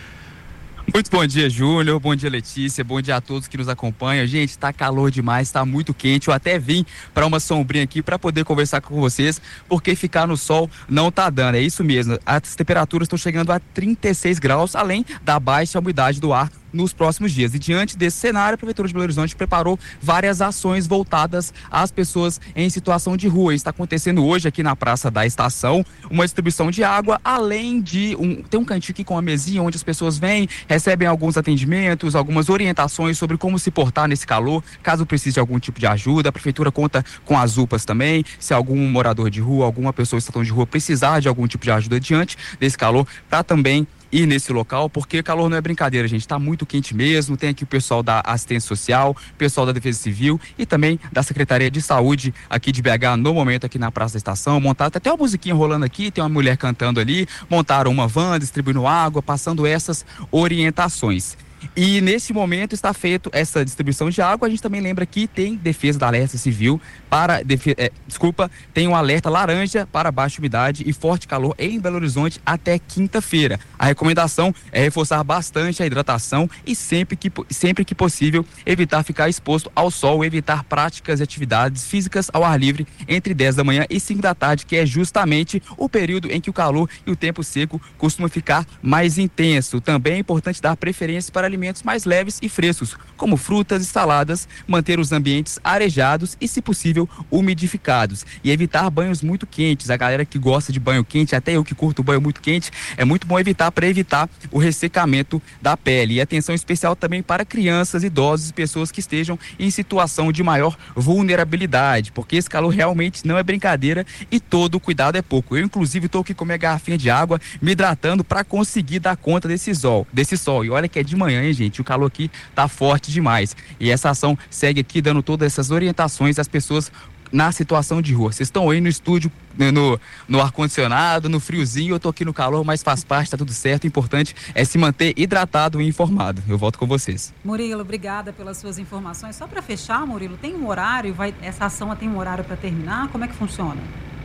Muito bom dia, Júnior, bom dia, Letícia, bom dia a todos que nos acompanham. Gente, tá calor demais, tá muito quente. Eu até vim para uma sombrinha aqui para poder conversar com vocês, porque ficar no sol não tá dando, é isso mesmo. As temperaturas estão chegando a trinta e seis graus, além da baixa umidade do ar nos próximos dias. E diante desse cenário, a Prefeitura de Belo Horizonte preparou várias ações voltadas às pessoas em situação de rua. Está acontecendo hoje aqui na Praça da Estação uma distribuição de água, além de um, tem um cantinho aqui com uma mesinha onde as pessoas vêm, recebem alguns atendimentos, algumas orientações sobre como se portar nesse calor, caso precise de algum tipo de ajuda. A Prefeitura conta com as U P As também, se algum morador de rua, alguma pessoa em situação de rua precisar de algum tipo de ajuda diante desse calor, para também ir nesse local, porque calor não é brincadeira, gente, tá muito quente mesmo. Tem aqui o pessoal da assistência social, pessoal da Defesa Civil e também da Secretaria de Saúde aqui de B H no momento aqui na Praça da Estação. Montaram até uma musiquinha rolando aqui, tem uma mulher cantando ali, montaram uma van, distribuindo água, passando essas orientações. E nesse momento está feito essa distribuição de água. A gente também lembra que tem defesa da alerta civil para, defe, é, desculpa, tem um alerta laranja para baixa umidade e forte calor em Belo Horizonte até quinta-feira. A recomendação é reforçar bastante a hidratação e sempre que, sempre que possível evitar ficar exposto ao sol, evitar práticas e atividades físicas ao ar livre entre dez da manhã e cinco da tarde, que é justamente o período em que o calor e o tempo seco costuma ficar mais intenso. Também é importante dar preferência para alimentos mais leves e frescos, como frutas e saladas, manter os ambientes arejados e, se possível, umidificados, e evitar banhos muito quentes. A galera que gosta de banho quente, até eu que curto banho muito quente, é muito bom evitar para evitar o ressecamento da pele. E atenção especial também para crianças, idosos e pessoas que estejam em situação de maior vulnerabilidade, porque esse calor realmente não é brincadeira e todo cuidado é pouco. Eu, inclusive, estou aqui com minha garrafinha de água, me hidratando para conseguir dar conta desse sol, desse sol. E olha que é de manhã, hein, gente? O calor aqui tá forte demais. E essa ação segue aqui dando todas essas orientações às pessoas na situação de rua. Vocês estão aí no estúdio, no, no ar-condicionado, no friozinho, eu tô aqui no calor, mas faz parte, tá tudo certo. O importante é se manter hidratado e informado. Eu volto com vocês. Murilo, obrigada pelas suas informações. Só para fechar, Murilo, tem um horário? Vai, essa ação tem um horário para terminar? Como é que funciona?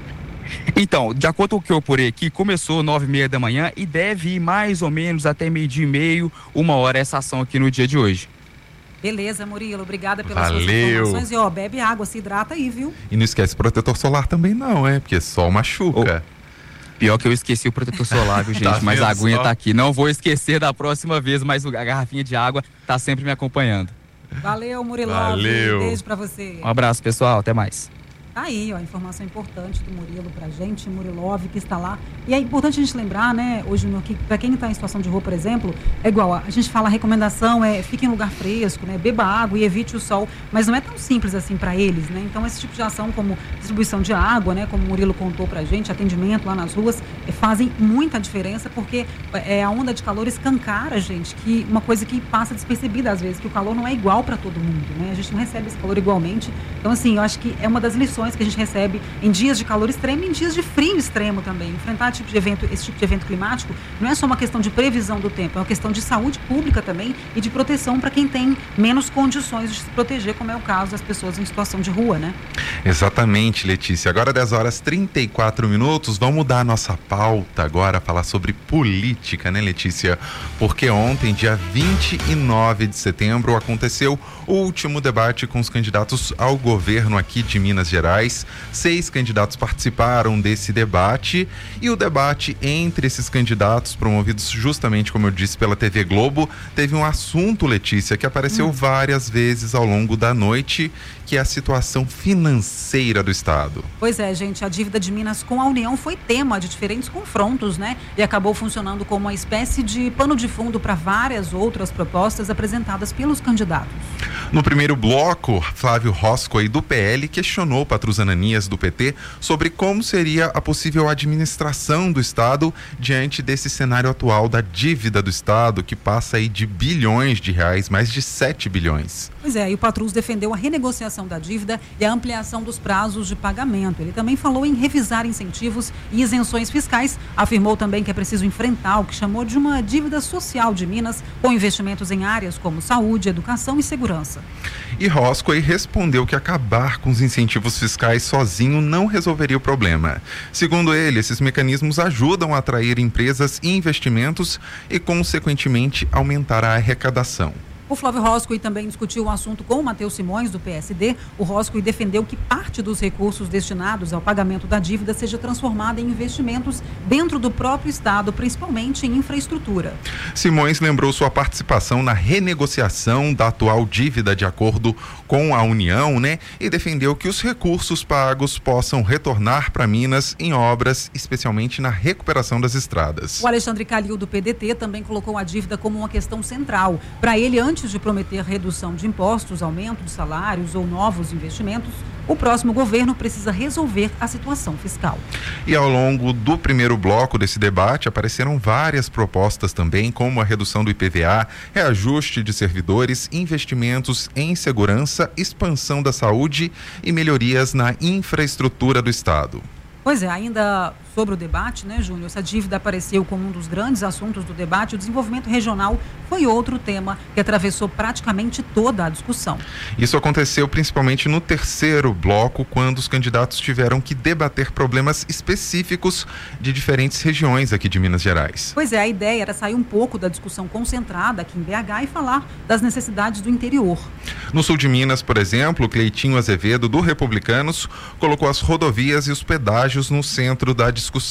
Então, de acordo com o que eu apurei aqui, começou nove e meia da manhã e deve ir mais ou menos até meio-dia e meio, uma hora essa ação aqui no dia de hoje. Beleza, Murilo, obrigada pelas Valeu. suas informações. E ó, bebe água, se hidrata aí, viu? E não esquece protetor solar também não, é? Porque sol machuca. Oh, pior que eu esqueci o protetor solar, viu, gente? Tá Mas a aguinha só? tá aqui. Não vou esquecer da próxima vez, mas a garrafinha de água tá sempre me acompanhando. Valeu, Murilo. Valeu. Beijo pra você. Um abraço, pessoal. Até mais. Tá aí, ó, informação importante do Murilo pra gente, Murilov, que está lá. E é importante a gente lembrar, né, hoje, que para quem está em situação de rua, por exemplo, é igual, a gente fala, a recomendação é fique em lugar fresco, né, beba água e evite o sol, mas não é tão simples assim para eles, né? Então, esse tipo de ação, como distribuição de água, né, como o Murilo contou pra gente, atendimento lá nas ruas, é, fazem muita diferença, porque é, a onda de calor escancara, gente, que uma coisa que passa despercebida às vezes, que o calor não é igual para todo mundo, né? A gente não recebe esse calor igualmente. Então, assim, eu acho que é uma das lições que a gente recebe em dias de calor extremo e em dias de frio extremo também. Enfrentar esse tipo de evento, esse tipo de evento climático não é só uma questão de previsão do tempo, é uma questão de saúde pública também e de proteção para quem tem menos condições de se proteger, como é o caso das pessoas em situação de rua, né? Exatamente, Letícia. Agora dez horas e trinta e quatro minutos, vamos mudar a nossa pauta agora, falar sobre política, né, Letícia? Porque ontem, dia vinte e nove de setembro, aconteceu o último debate com os candidatos ao governo aqui de Minas Gerais. Seis candidatos participaram desse debate e o debate entre esses candidatos, promovidos justamente, como eu disse, pela T V Globo, teve um assunto, Letícia, que apareceu hum. várias vezes ao longo da noite, que é a situação financeira do Estado. Pois é, gente, a dívida de Minas com a União foi tema de diferentes confrontos, né? E acabou funcionando como uma espécie de pano de fundo para várias outras propostas apresentadas pelos candidatos. No primeiro bloco, Flávio Roscoe, do P L, questionou Patrus Ananias, do P T, sobre como seria a possível administração do Estado diante desse cenário atual da dívida do Estado, que passa aí de bilhões de reais, mais de sete bilhões. Pois é, e o Patrus defendeu a renegociação da dívida e a ampliação dos prazos de pagamento. Ele também falou em revisar incentivos e isenções fiscais. Afirmou também que é preciso enfrentar o que chamou de uma dívida social de Minas, com investimentos em áreas como saúde, educação e segurança. E Roscoe respondeu que acabar com os incentivos fiscais sozinho não resolveria o problema. Segundo ele, esses mecanismos ajudam a atrair empresas e investimentos e, consequentemente, aumentar a arrecadação. O Flávio Roscoe também discutiu o assunto com o Matheus Simões, do P S D. O Roscoe defendeu que parte dos recursos destinados ao pagamento da dívida seja transformada em investimentos dentro do próprio Estado, principalmente em infraestrutura. Simões lembrou sua participação na renegociação da atual dívida de acordo com a União, né? E defendeu que os recursos pagos possam retornar para Minas em obras, especialmente na recuperação das estradas. O Alexandre Calil, do P D T, também colocou a dívida como uma questão central. Para ele, antes de prometer redução de impostos, aumento de salários ou novos investimentos, o próximo governo precisa resolver a situação fiscal. E ao longo do primeiro bloco desse debate apareceram várias propostas também, como a redução do I P V A, reajuste de servidores, investimentos em segurança, expansão da saúde e melhorias na infraestrutura do Estado. Pois é, ainda sobre o debate, né, Júnior? Essa dívida apareceu como um dos grandes assuntos do debate. O desenvolvimento regional foi outro tema que atravessou praticamente toda a discussão. Isso aconteceu principalmente no terceiro bloco, quando os candidatos tiveram que debater problemas específicos de diferentes regiões aqui de Minas Gerais. Pois é, a ideia era sair um pouco da discussão concentrada aqui em B H e falar das necessidades do interior. No sul de Minas, por exemplo, Cleitinho Azevedo, do Republicanos, colocou as rodovias e os pedágios no centro da discussão.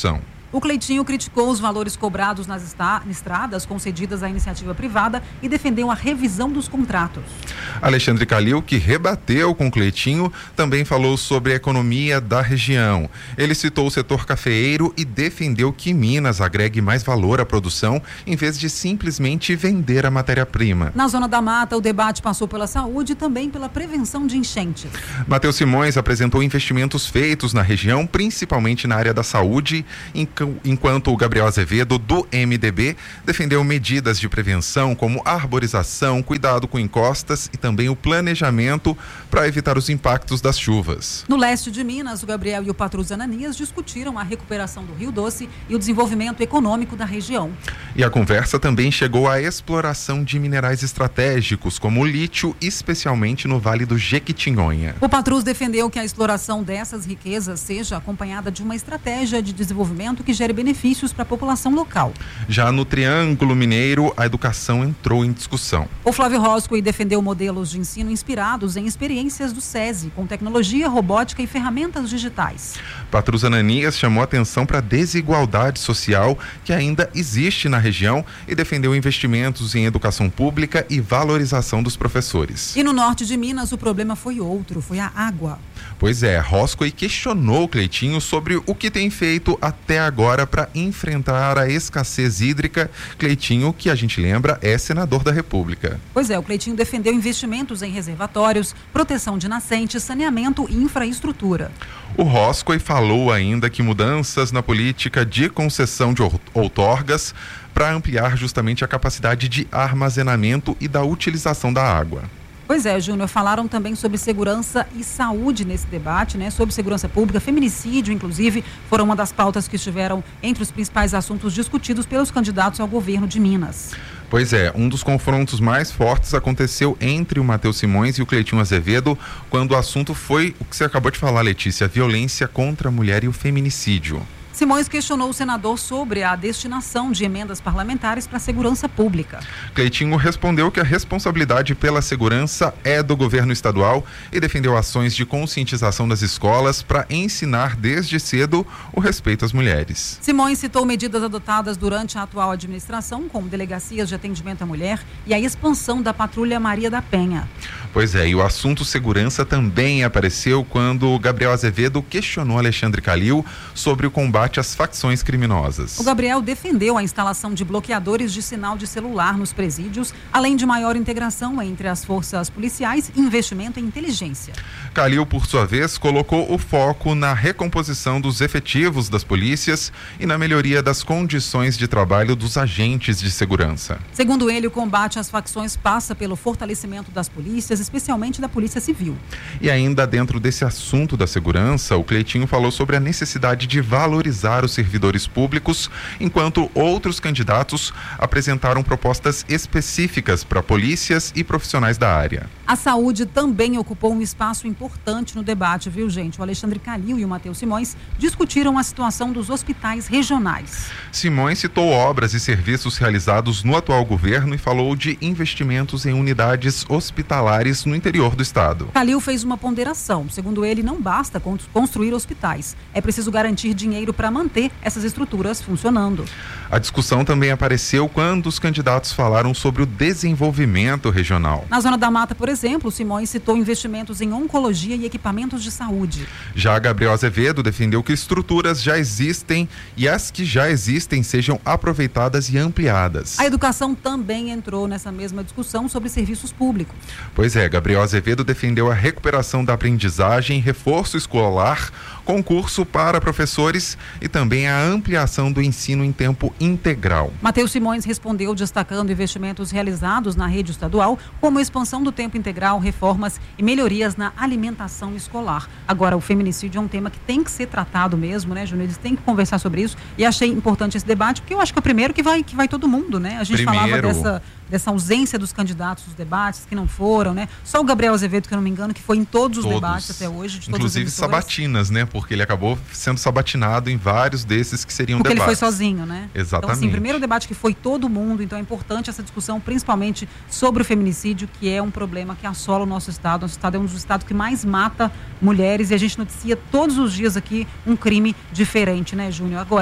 O Cleitinho criticou os valores cobrados nas estradas concedidas à iniciativa privada e defendeu a revisão dos contratos. Alexandre Calil, que rebateu com Cleitinho, também falou sobre a economia da região. Ele citou o setor cafeeiro e defendeu que Minas agregue mais valor à produção em vez de simplesmente vender a matéria-prima. Na Zona da Mata, o debate passou pela saúde e também pela prevenção de enchentes. Matheus Simões apresentou investimentos feitos na região, principalmente na área da saúde, enquanto o Gabriel Azevedo, do M D B, defendeu medidas de prevenção como arborização, cuidado com encostas e também o planejamento para evitar os impactos das chuvas. No leste de Minas, o Gabriel e o Patrus Ananias discutiram a recuperação do Rio Doce e o desenvolvimento econômico da região. E a conversa também chegou à exploração de minerais estratégicos, como o lítio, especialmente no Vale do Jequitinhonha. O Patrus defendeu que a exploração dessas riquezas seja acompanhada de uma estratégia de desenvolvimento que gere benefícios para a população local. Já no Triângulo Mineiro, a educação entrou em discussão. O Flávio Roscoe defendeu modelos de ensino inspirados em experiências do SESI, com tecnologia, robótica e ferramentas digitais. Patrus Ananias chamou atenção para a desigualdade social que ainda existe na região e defendeu investimentos em educação pública e valorização dos professores. E no norte de Minas, o problema foi outro, foi a água. Pois é, Roscoe questionou Cleitinho sobre o que tem feito até agora para enfrentar a escassez hídrica. Cleitinho, que a gente lembra, é senador da República. Pois é, o Cleitinho defendeu investimentos em reservatórios, proteção de nascentes, saneamento e infraestrutura. O Roscoe falou ainda que mudanças na política de concessão de outorgas para ampliar justamente a capacidade de armazenamento e da utilização da água. Pois é, Júnior, falaram também sobre segurança e saúde nesse debate, né? Sobre segurança pública, feminicídio, inclusive, foram uma das pautas que estiveram entre os principais assuntos discutidos pelos candidatos ao governo de Minas. Pois é, um dos confrontos mais fortes aconteceu entre o Matheus Simões e o Cleitinho Azevedo, quando o assunto foi o que você acabou de falar, Letícia, a violência contra a mulher e o feminicídio. Simões questionou o senador sobre a destinação de emendas parlamentares para a segurança pública. Cleitinho respondeu que a responsabilidade pela segurança é do governo estadual e defendeu ações de conscientização das escolas para ensinar desde cedo o respeito às mulheres. Simões citou medidas adotadas durante a atual administração, como delegacias de atendimento à mulher e a expansão da Patrulha Maria da Penha. Pois é, e o assunto segurança também apareceu quando Gabriel Azevedo questionou Alexandre Calil sobre o combate às facções criminosas. O Gabriel defendeu a instalação de bloqueadores de sinal de celular nos presídios, além de maior integração entre as forças policiais e investimento em inteligência. Calil, por sua vez, colocou o foco na recomposição dos efetivos das polícias e na melhoria das condições de trabalho dos agentes de segurança. Segundo ele, o combate às facções passa pelo fortalecimento das polícias, especialmente da Polícia Civil. E ainda dentro desse assunto da segurança, o Cleitinho falou sobre a necessidade de valorizar os servidores públicos, enquanto outros candidatos apresentaram propostas específicas para polícias e profissionais da área. A saúde também ocupou um espaço importante no debate, viu, gente? O Alexandre Calil e o Matheus Simões discutiram a situação dos hospitais regionais. Simões citou obras e serviços realizados no atual governo e falou de investimentos em unidades hospitalares no interior do estado. Calil fez uma ponderação. Segundo ele, não basta construir hospitais. É preciso garantir dinheiro para manter essas estruturas funcionando. A discussão também apareceu quando os candidatos falaram sobre o desenvolvimento regional. Na Zona da Mata, por exemplo, Simões citou investimentos em oncologia e equipamentos de saúde. Já Gabriel Azevedo defendeu que estruturas já existem e as que já existem sejam aproveitadas e ampliadas. A educação também entrou nessa mesma discussão sobre serviços públicos. Pois é, Gabriel Azevedo defendeu a recuperação da aprendizagem, reforço escolar, concurso para professores e também a ampliação do ensino em tempo integral. Matheus Simões respondeu destacando investimentos realizados na rede estadual, como a expansão do tempo integral, reformas e melhorias na alimentação escolar. Agora, o feminicídio é um tema que tem que ser tratado mesmo, né, Júnior? Eles têm que conversar sobre isso e achei importante esse debate, porque eu acho que é o primeiro que vai, que vai todo mundo, né? A gente Primeiro. falava dessa, dessa ausência dos candidatos dos debates, que não foram, né? Só o Gabriel Azevedo, que eu não me engano, que foi em todos os Todos. debates até hoje, de todas Inclusive as emissoras. sabatinas, né? Porque ele acabou sendo sabatinado em vários desses que seriam Porque debates. ele foi sozinho, né? Exatamente. Então, assim, primeiro debate que foi todo mundo, então é importante essa discussão, principalmente sobre o feminicídio, que é um problema que assola o nosso estado. Nosso estado é um dos estados que mais mata mulheres e a gente noticia todos os dias aqui um crime diferente, né, Júnior? Agora,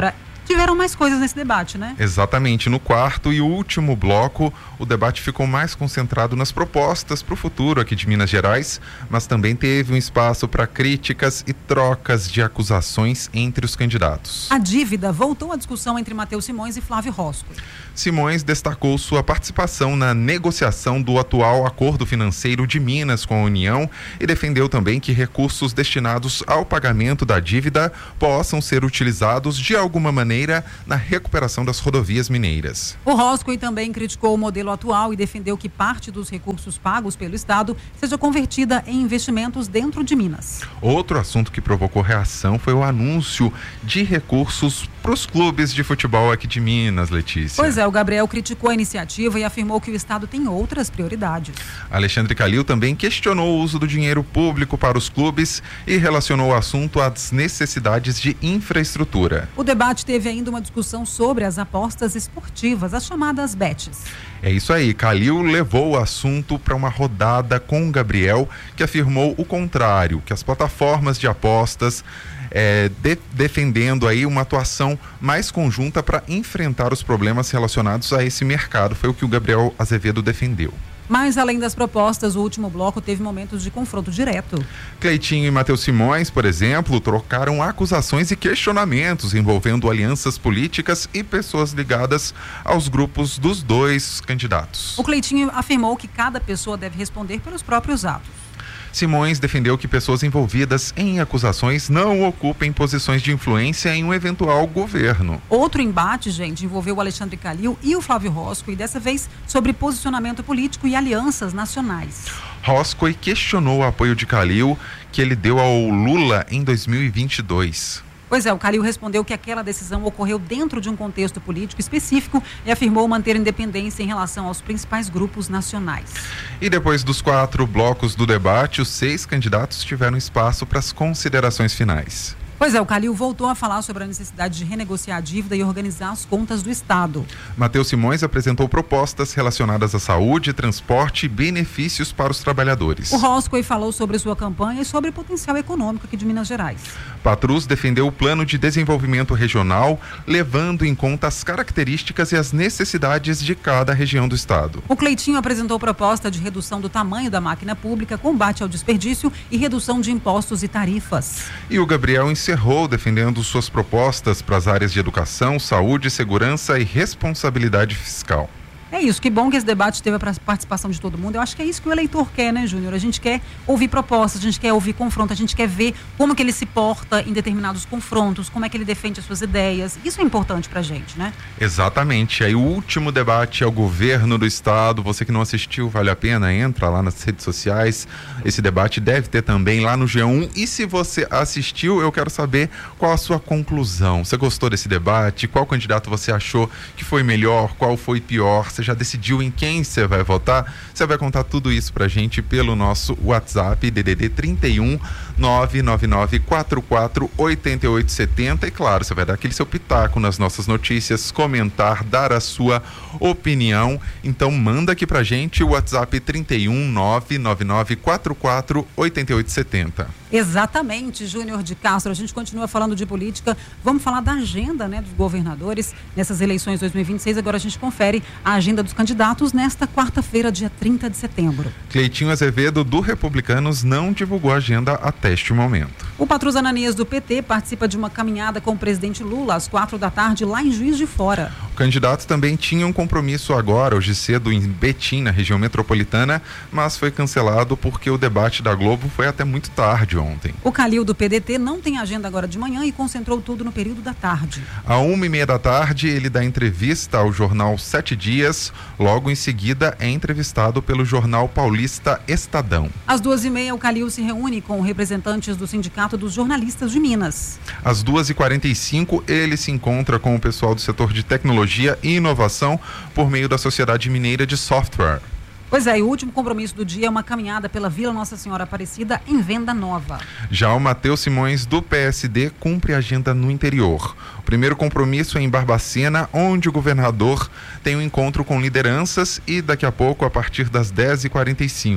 tiveram mais coisas nesse debate, né? Exatamente. No quarto e último bloco, o debate ficou mais concentrado nas propostas para o futuro aqui de Minas Gerais, mas também teve um espaço para críticas e trocas de acusações entre os candidatos. A dívida voltou à discussão entre Matheus Simões e Flávio Rosco. Simões destacou sua participação na negociação do atual acordo financeiro de Minas com a União e defendeu também que recursos destinados ao pagamento da dívida possam ser utilizados de alguma maneira na recuperação das rodovias mineiras. O Rosco também criticou o modelo atual e defendeu que parte dos recursos pagos pelo Estado seja convertida em investimentos dentro de Minas. Outro assunto que provocou reação foi o anúncio de recursos para os clubes de futebol aqui de Minas, Letícia. Pois é, o Gabriel criticou a iniciativa e afirmou que o Estado tem outras prioridades. Alexandre Calil também questionou o uso do dinheiro público para os clubes e relacionou o assunto às necessidades de infraestrutura. O debate teve ainda uma discussão sobre as apostas esportivas, as chamadas bets. É isso aí, Calil levou o assunto para uma rodada com o Gabriel, que afirmou o contrário, que as plataformas de apostas É, de, defendendo aí uma atuação mais conjunta para enfrentar os problemas relacionados a esse mercado. Foi o que o Gabriel Azevedo defendeu. Mas, além das propostas, o último bloco teve momentos de confronto direto. Cleitinho e Matheus Simões, por exemplo, trocaram acusações e questionamentos envolvendo alianças políticas e pessoas ligadas aos grupos dos dois candidatos. O Cleitinho afirmou que cada pessoa deve responder pelos próprios atos. Simões defendeu que pessoas envolvidas em acusações não ocupem posições de influência em um eventual governo. Outro embate, gente, envolveu o Alexandre Calil e o Flávio Rosco, e dessa vez sobre posicionamento político e alianças nacionais. Rosco questionou o apoio de Calil que ele deu ao Lula em dois mil e vinte e dois. Pois é, o Calil respondeu que aquela decisão ocorreu dentro de um contexto político específico e afirmou manter independência em relação aos principais grupos nacionais. E depois dos quatro blocos do debate, os seis candidatos tiveram espaço para as considerações finais. Pois é, o Calil voltou a falar sobre a necessidade de renegociar a dívida e organizar as contas do Estado. Matheus Simões apresentou propostas relacionadas à saúde, transporte e benefícios para os trabalhadores. O Roscoe falou sobre sua campanha e sobre o potencial econômico aqui de Minas Gerais. Patrus defendeu o plano de desenvolvimento regional, levando em conta as características e as necessidades de cada região do Estado. O Cleitinho apresentou proposta de redução do tamanho da máquina pública, combate ao desperdício e redução de impostos e tarifas. E o Gabriel encerrou defendendo suas propostas para as áreas de educação, saúde, segurança e responsabilidade fiscal. É isso, que bom que esse debate teve a participação de todo mundo. Eu acho que é isso que o eleitor quer, né, Júnior? A gente quer ouvir propostas, a gente quer ouvir confronto, a gente quer ver como que ele se porta em determinados confrontos, como é que ele defende as suas ideias. Isso é importante pra gente, né? Exatamente. Aí o último debate é o governo do Estado. Você que não assistiu, vale a pena, entra lá nas redes sociais. Esse debate deve ter também lá no G um. E se você assistiu, eu quero saber qual a sua conclusão. Você gostou desse debate? Qual candidato você achou que foi melhor? Qual foi pior? Você já decidiu em quem você vai votar? Você vai contar tudo isso pra gente pelo nosso WhatsApp, D D D trinta e um, nove nove nove quatro quatro oito oito sete zero. E claro, você vai dar aquele seu pitaco nas nossas notícias, comentar, dar a sua opinião. Então manda aqui pra gente o WhatsApp trinta e um, nove nove nove quatro quatro oito oito sete zero. Exatamente, Júnior de Castro. A gente continua falando de política. Vamos falar da agenda, né, dos governadores nessas eleições dois mil e vinte e seis. Agora a gente confere a agenda dos candidatos nesta quarta-feira, dia trinta de setembro. Cleitinho Azevedo, do Republicanos, não divulgou a agenda até este momento. O Patrus Ananias, do P T, participa de uma caminhada com o presidente Lula às quatro da tarde, lá em Juiz de Fora. O candidato também tinha um compromisso agora, hoje cedo, em Betim, na região metropolitana, mas foi cancelado porque o debate da Globo foi até muito tarde ontem. O Calil, do P D T, não tem agenda agora de manhã e concentrou tudo no período da tarde. À uma e meia da tarde, ele dá entrevista ao jornal Sete Dias. Logo em seguida, é entrevistado pelo jornal paulista Estadão. Às duas e meia, o Calil se reúne com representantes do Sindicato dos Jornalistas de Minas. Às duas e quarenta e cinco, ele se encontra com o pessoal do setor de tecnologia e inovação por meio da Sociedade Mineira de Software. Pois é, e o último compromisso do dia é uma caminhada pela Vila Nossa Senhora Aparecida em Venda Nova. Já o Matheus Simões, do P S D, cumpre a agenda no interior. O primeiro compromisso é em Barbacena, onde o governador tem um encontro com lideranças e daqui a pouco, a partir das dez e quarenta e cinco.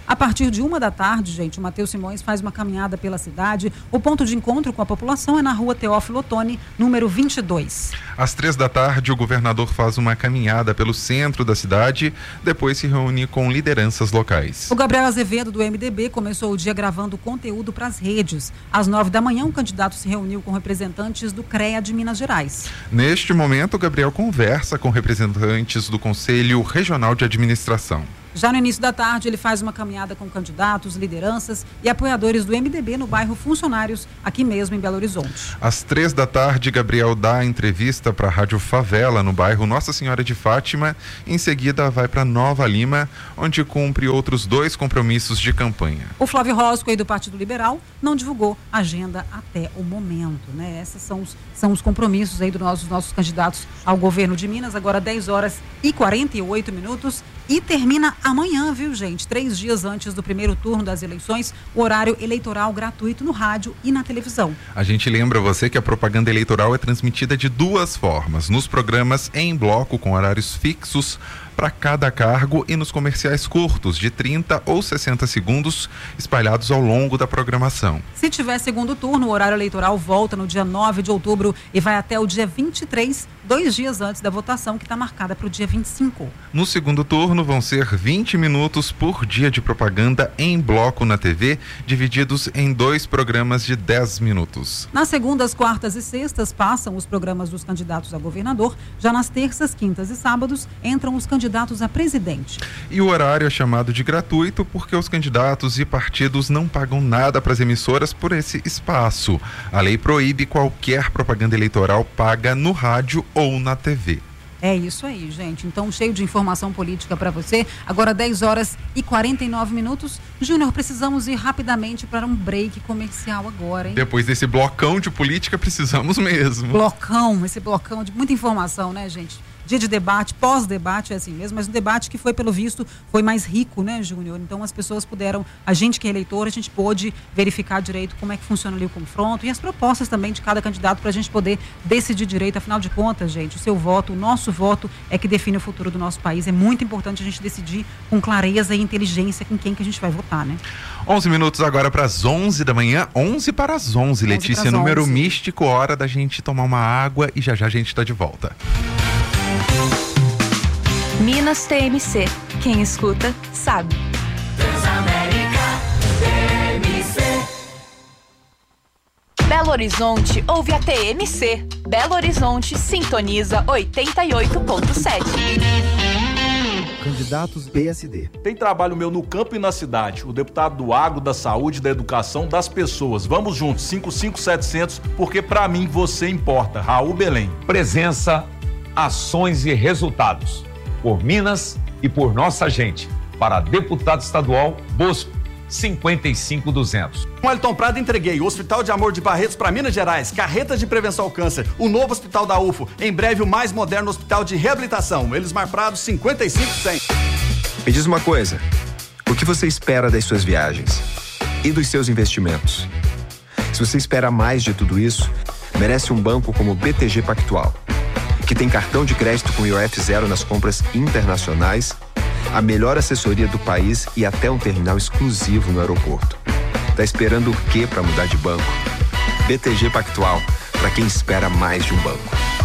A partir de uma da tarde, gente, o Matheus Simões faz uma caminhada pela cidade. O ponto de encontro com a população é na rua Teófilo Otoni, número vinte e dois. Às três da tarde, o governador faz uma caminhada pelo centro da cidade, depois se reúne com lideranças locais. O Gabriel Azevedo, do M D B, começou o dia gravando conteúdo para as redes. Às nove da manhã, o candidato se reuniu com representantes do CREA de Minas Gerais. Neste momento, o Gabriel conversa com representantes do Conselho Regional de Administração. Já no início da tarde, ele faz uma caminhada com candidatos, lideranças e apoiadores do M D B no bairro Funcionários, aqui mesmo em Belo Horizonte. Às três da tarde, Gabriel dá a entrevista para a Rádio Favela, no bairro Nossa Senhora de Fátima. Em seguida, vai para Nova Lima, onde cumpre outros dois compromissos de campanha. O Flávio Rosco, aí do Partido Liberal, não divulgou agenda até o momento, né? Esses são os, são os compromissos aí dos nossos, nossos candidatos ao governo de Minas. Agora dez horas e quarenta e oito minutos e termina amanhã, viu, gente? Três dias antes do primeiro turno das eleições, o horário eleitoral gratuito no rádio e na televisão. A gente lembra você que a propaganda eleitoral é transmitida de duas formas: nos programas em bloco com horários fixos para cada cargo e nos comerciais curtos de trinta ou sessenta segundos espalhados ao longo da programação. Se tiver segundo turno, o horário eleitoral volta no dia nove de outubro e vai até o dia vinte e três, dois dias antes da votação, que está marcada para o dia vinte e cinco. No segundo turno vão ser vinte minutos por dia de propaganda em bloco na T V, divididos em dois programas de dez minutos. Nas segundas, quartas e sextas passam os programas dos candidatos a governador. Já nas terças, quintas e sábados entram os candidatos a presidente. E o horário é chamado de gratuito porque os candidatos e partidos não pagam nada para as emissoras por esse espaço. A lei proíbe qualquer propaganda eleitoral paga no rádio ou na T V. É isso aí, gente. Então, cheio de informação política para você. Agora, dez horas e quarenta e nove minutos. Júnior, precisamos ir rapidamente para um break comercial agora, hein? Depois desse blocão de política, precisamos mesmo. Blocão, esse blocão de muita informação, né, gente? Dia de debate, pós-debate é assim mesmo, mas um debate que foi, pelo visto, foi mais rico, né, Júnior? Então as pessoas puderam, a gente que é eleitor, a gente pôde verificar direito como é que funciona ali o confronto e as propostas também de cada candidato para a gente poder decidir direito. Afinal de contas, gente, o seu voto, o nosso voto é que define o futuro do nosso país. É muito importante a gente decidir com clareza e inteligência com quem que a gente vai votar, né? onze minutos agora para as onze da manhã, onze para as onze, Letícia, número místico, hora da gente tomar uma água e já já a gente está de volta. Minas T M C. Quem escuta, sabe. Transamérica T M C. Belo Horizonte ouve a T M C. Belo Horizonte sintoniza oitenta e oito ponto sete. Candidatos B S D. Tem trabalho meu no campo e na cidade. O deputado do agro, da saúde, da educação, das pessoas. Vamos juntos, cinco cinco setecentos, porque pra mim você importa. Raul Belém. Presença, ações e resultados. Por Minas e por nossa gente. Para deputado estadual, Bosco, cinquenta e cinco duzentos. Com Elton Prado entreguei o Hospital de Amor de Barretos para Minas Gerais, carretas de prevenção ao câncer, o novo Hospital da U F O, em breve o mais moderno Hospital de Reabilitação, Elismar Prado, cinquenta e cinco cem. Me diz uma coisa, o que você espera das suas viagens e dos seus investimentos? Se você espera mais de tudo isso, merece um banco como o B T G Pactual, que tem cartão de crédito com I O F zero nas compras internacionais, a melhor assessoria do país e até um terminal exclusivo no aeroporto. Tá esperando o quê para mudar de banco? B T G Pactual, para quem espera mais de um banco.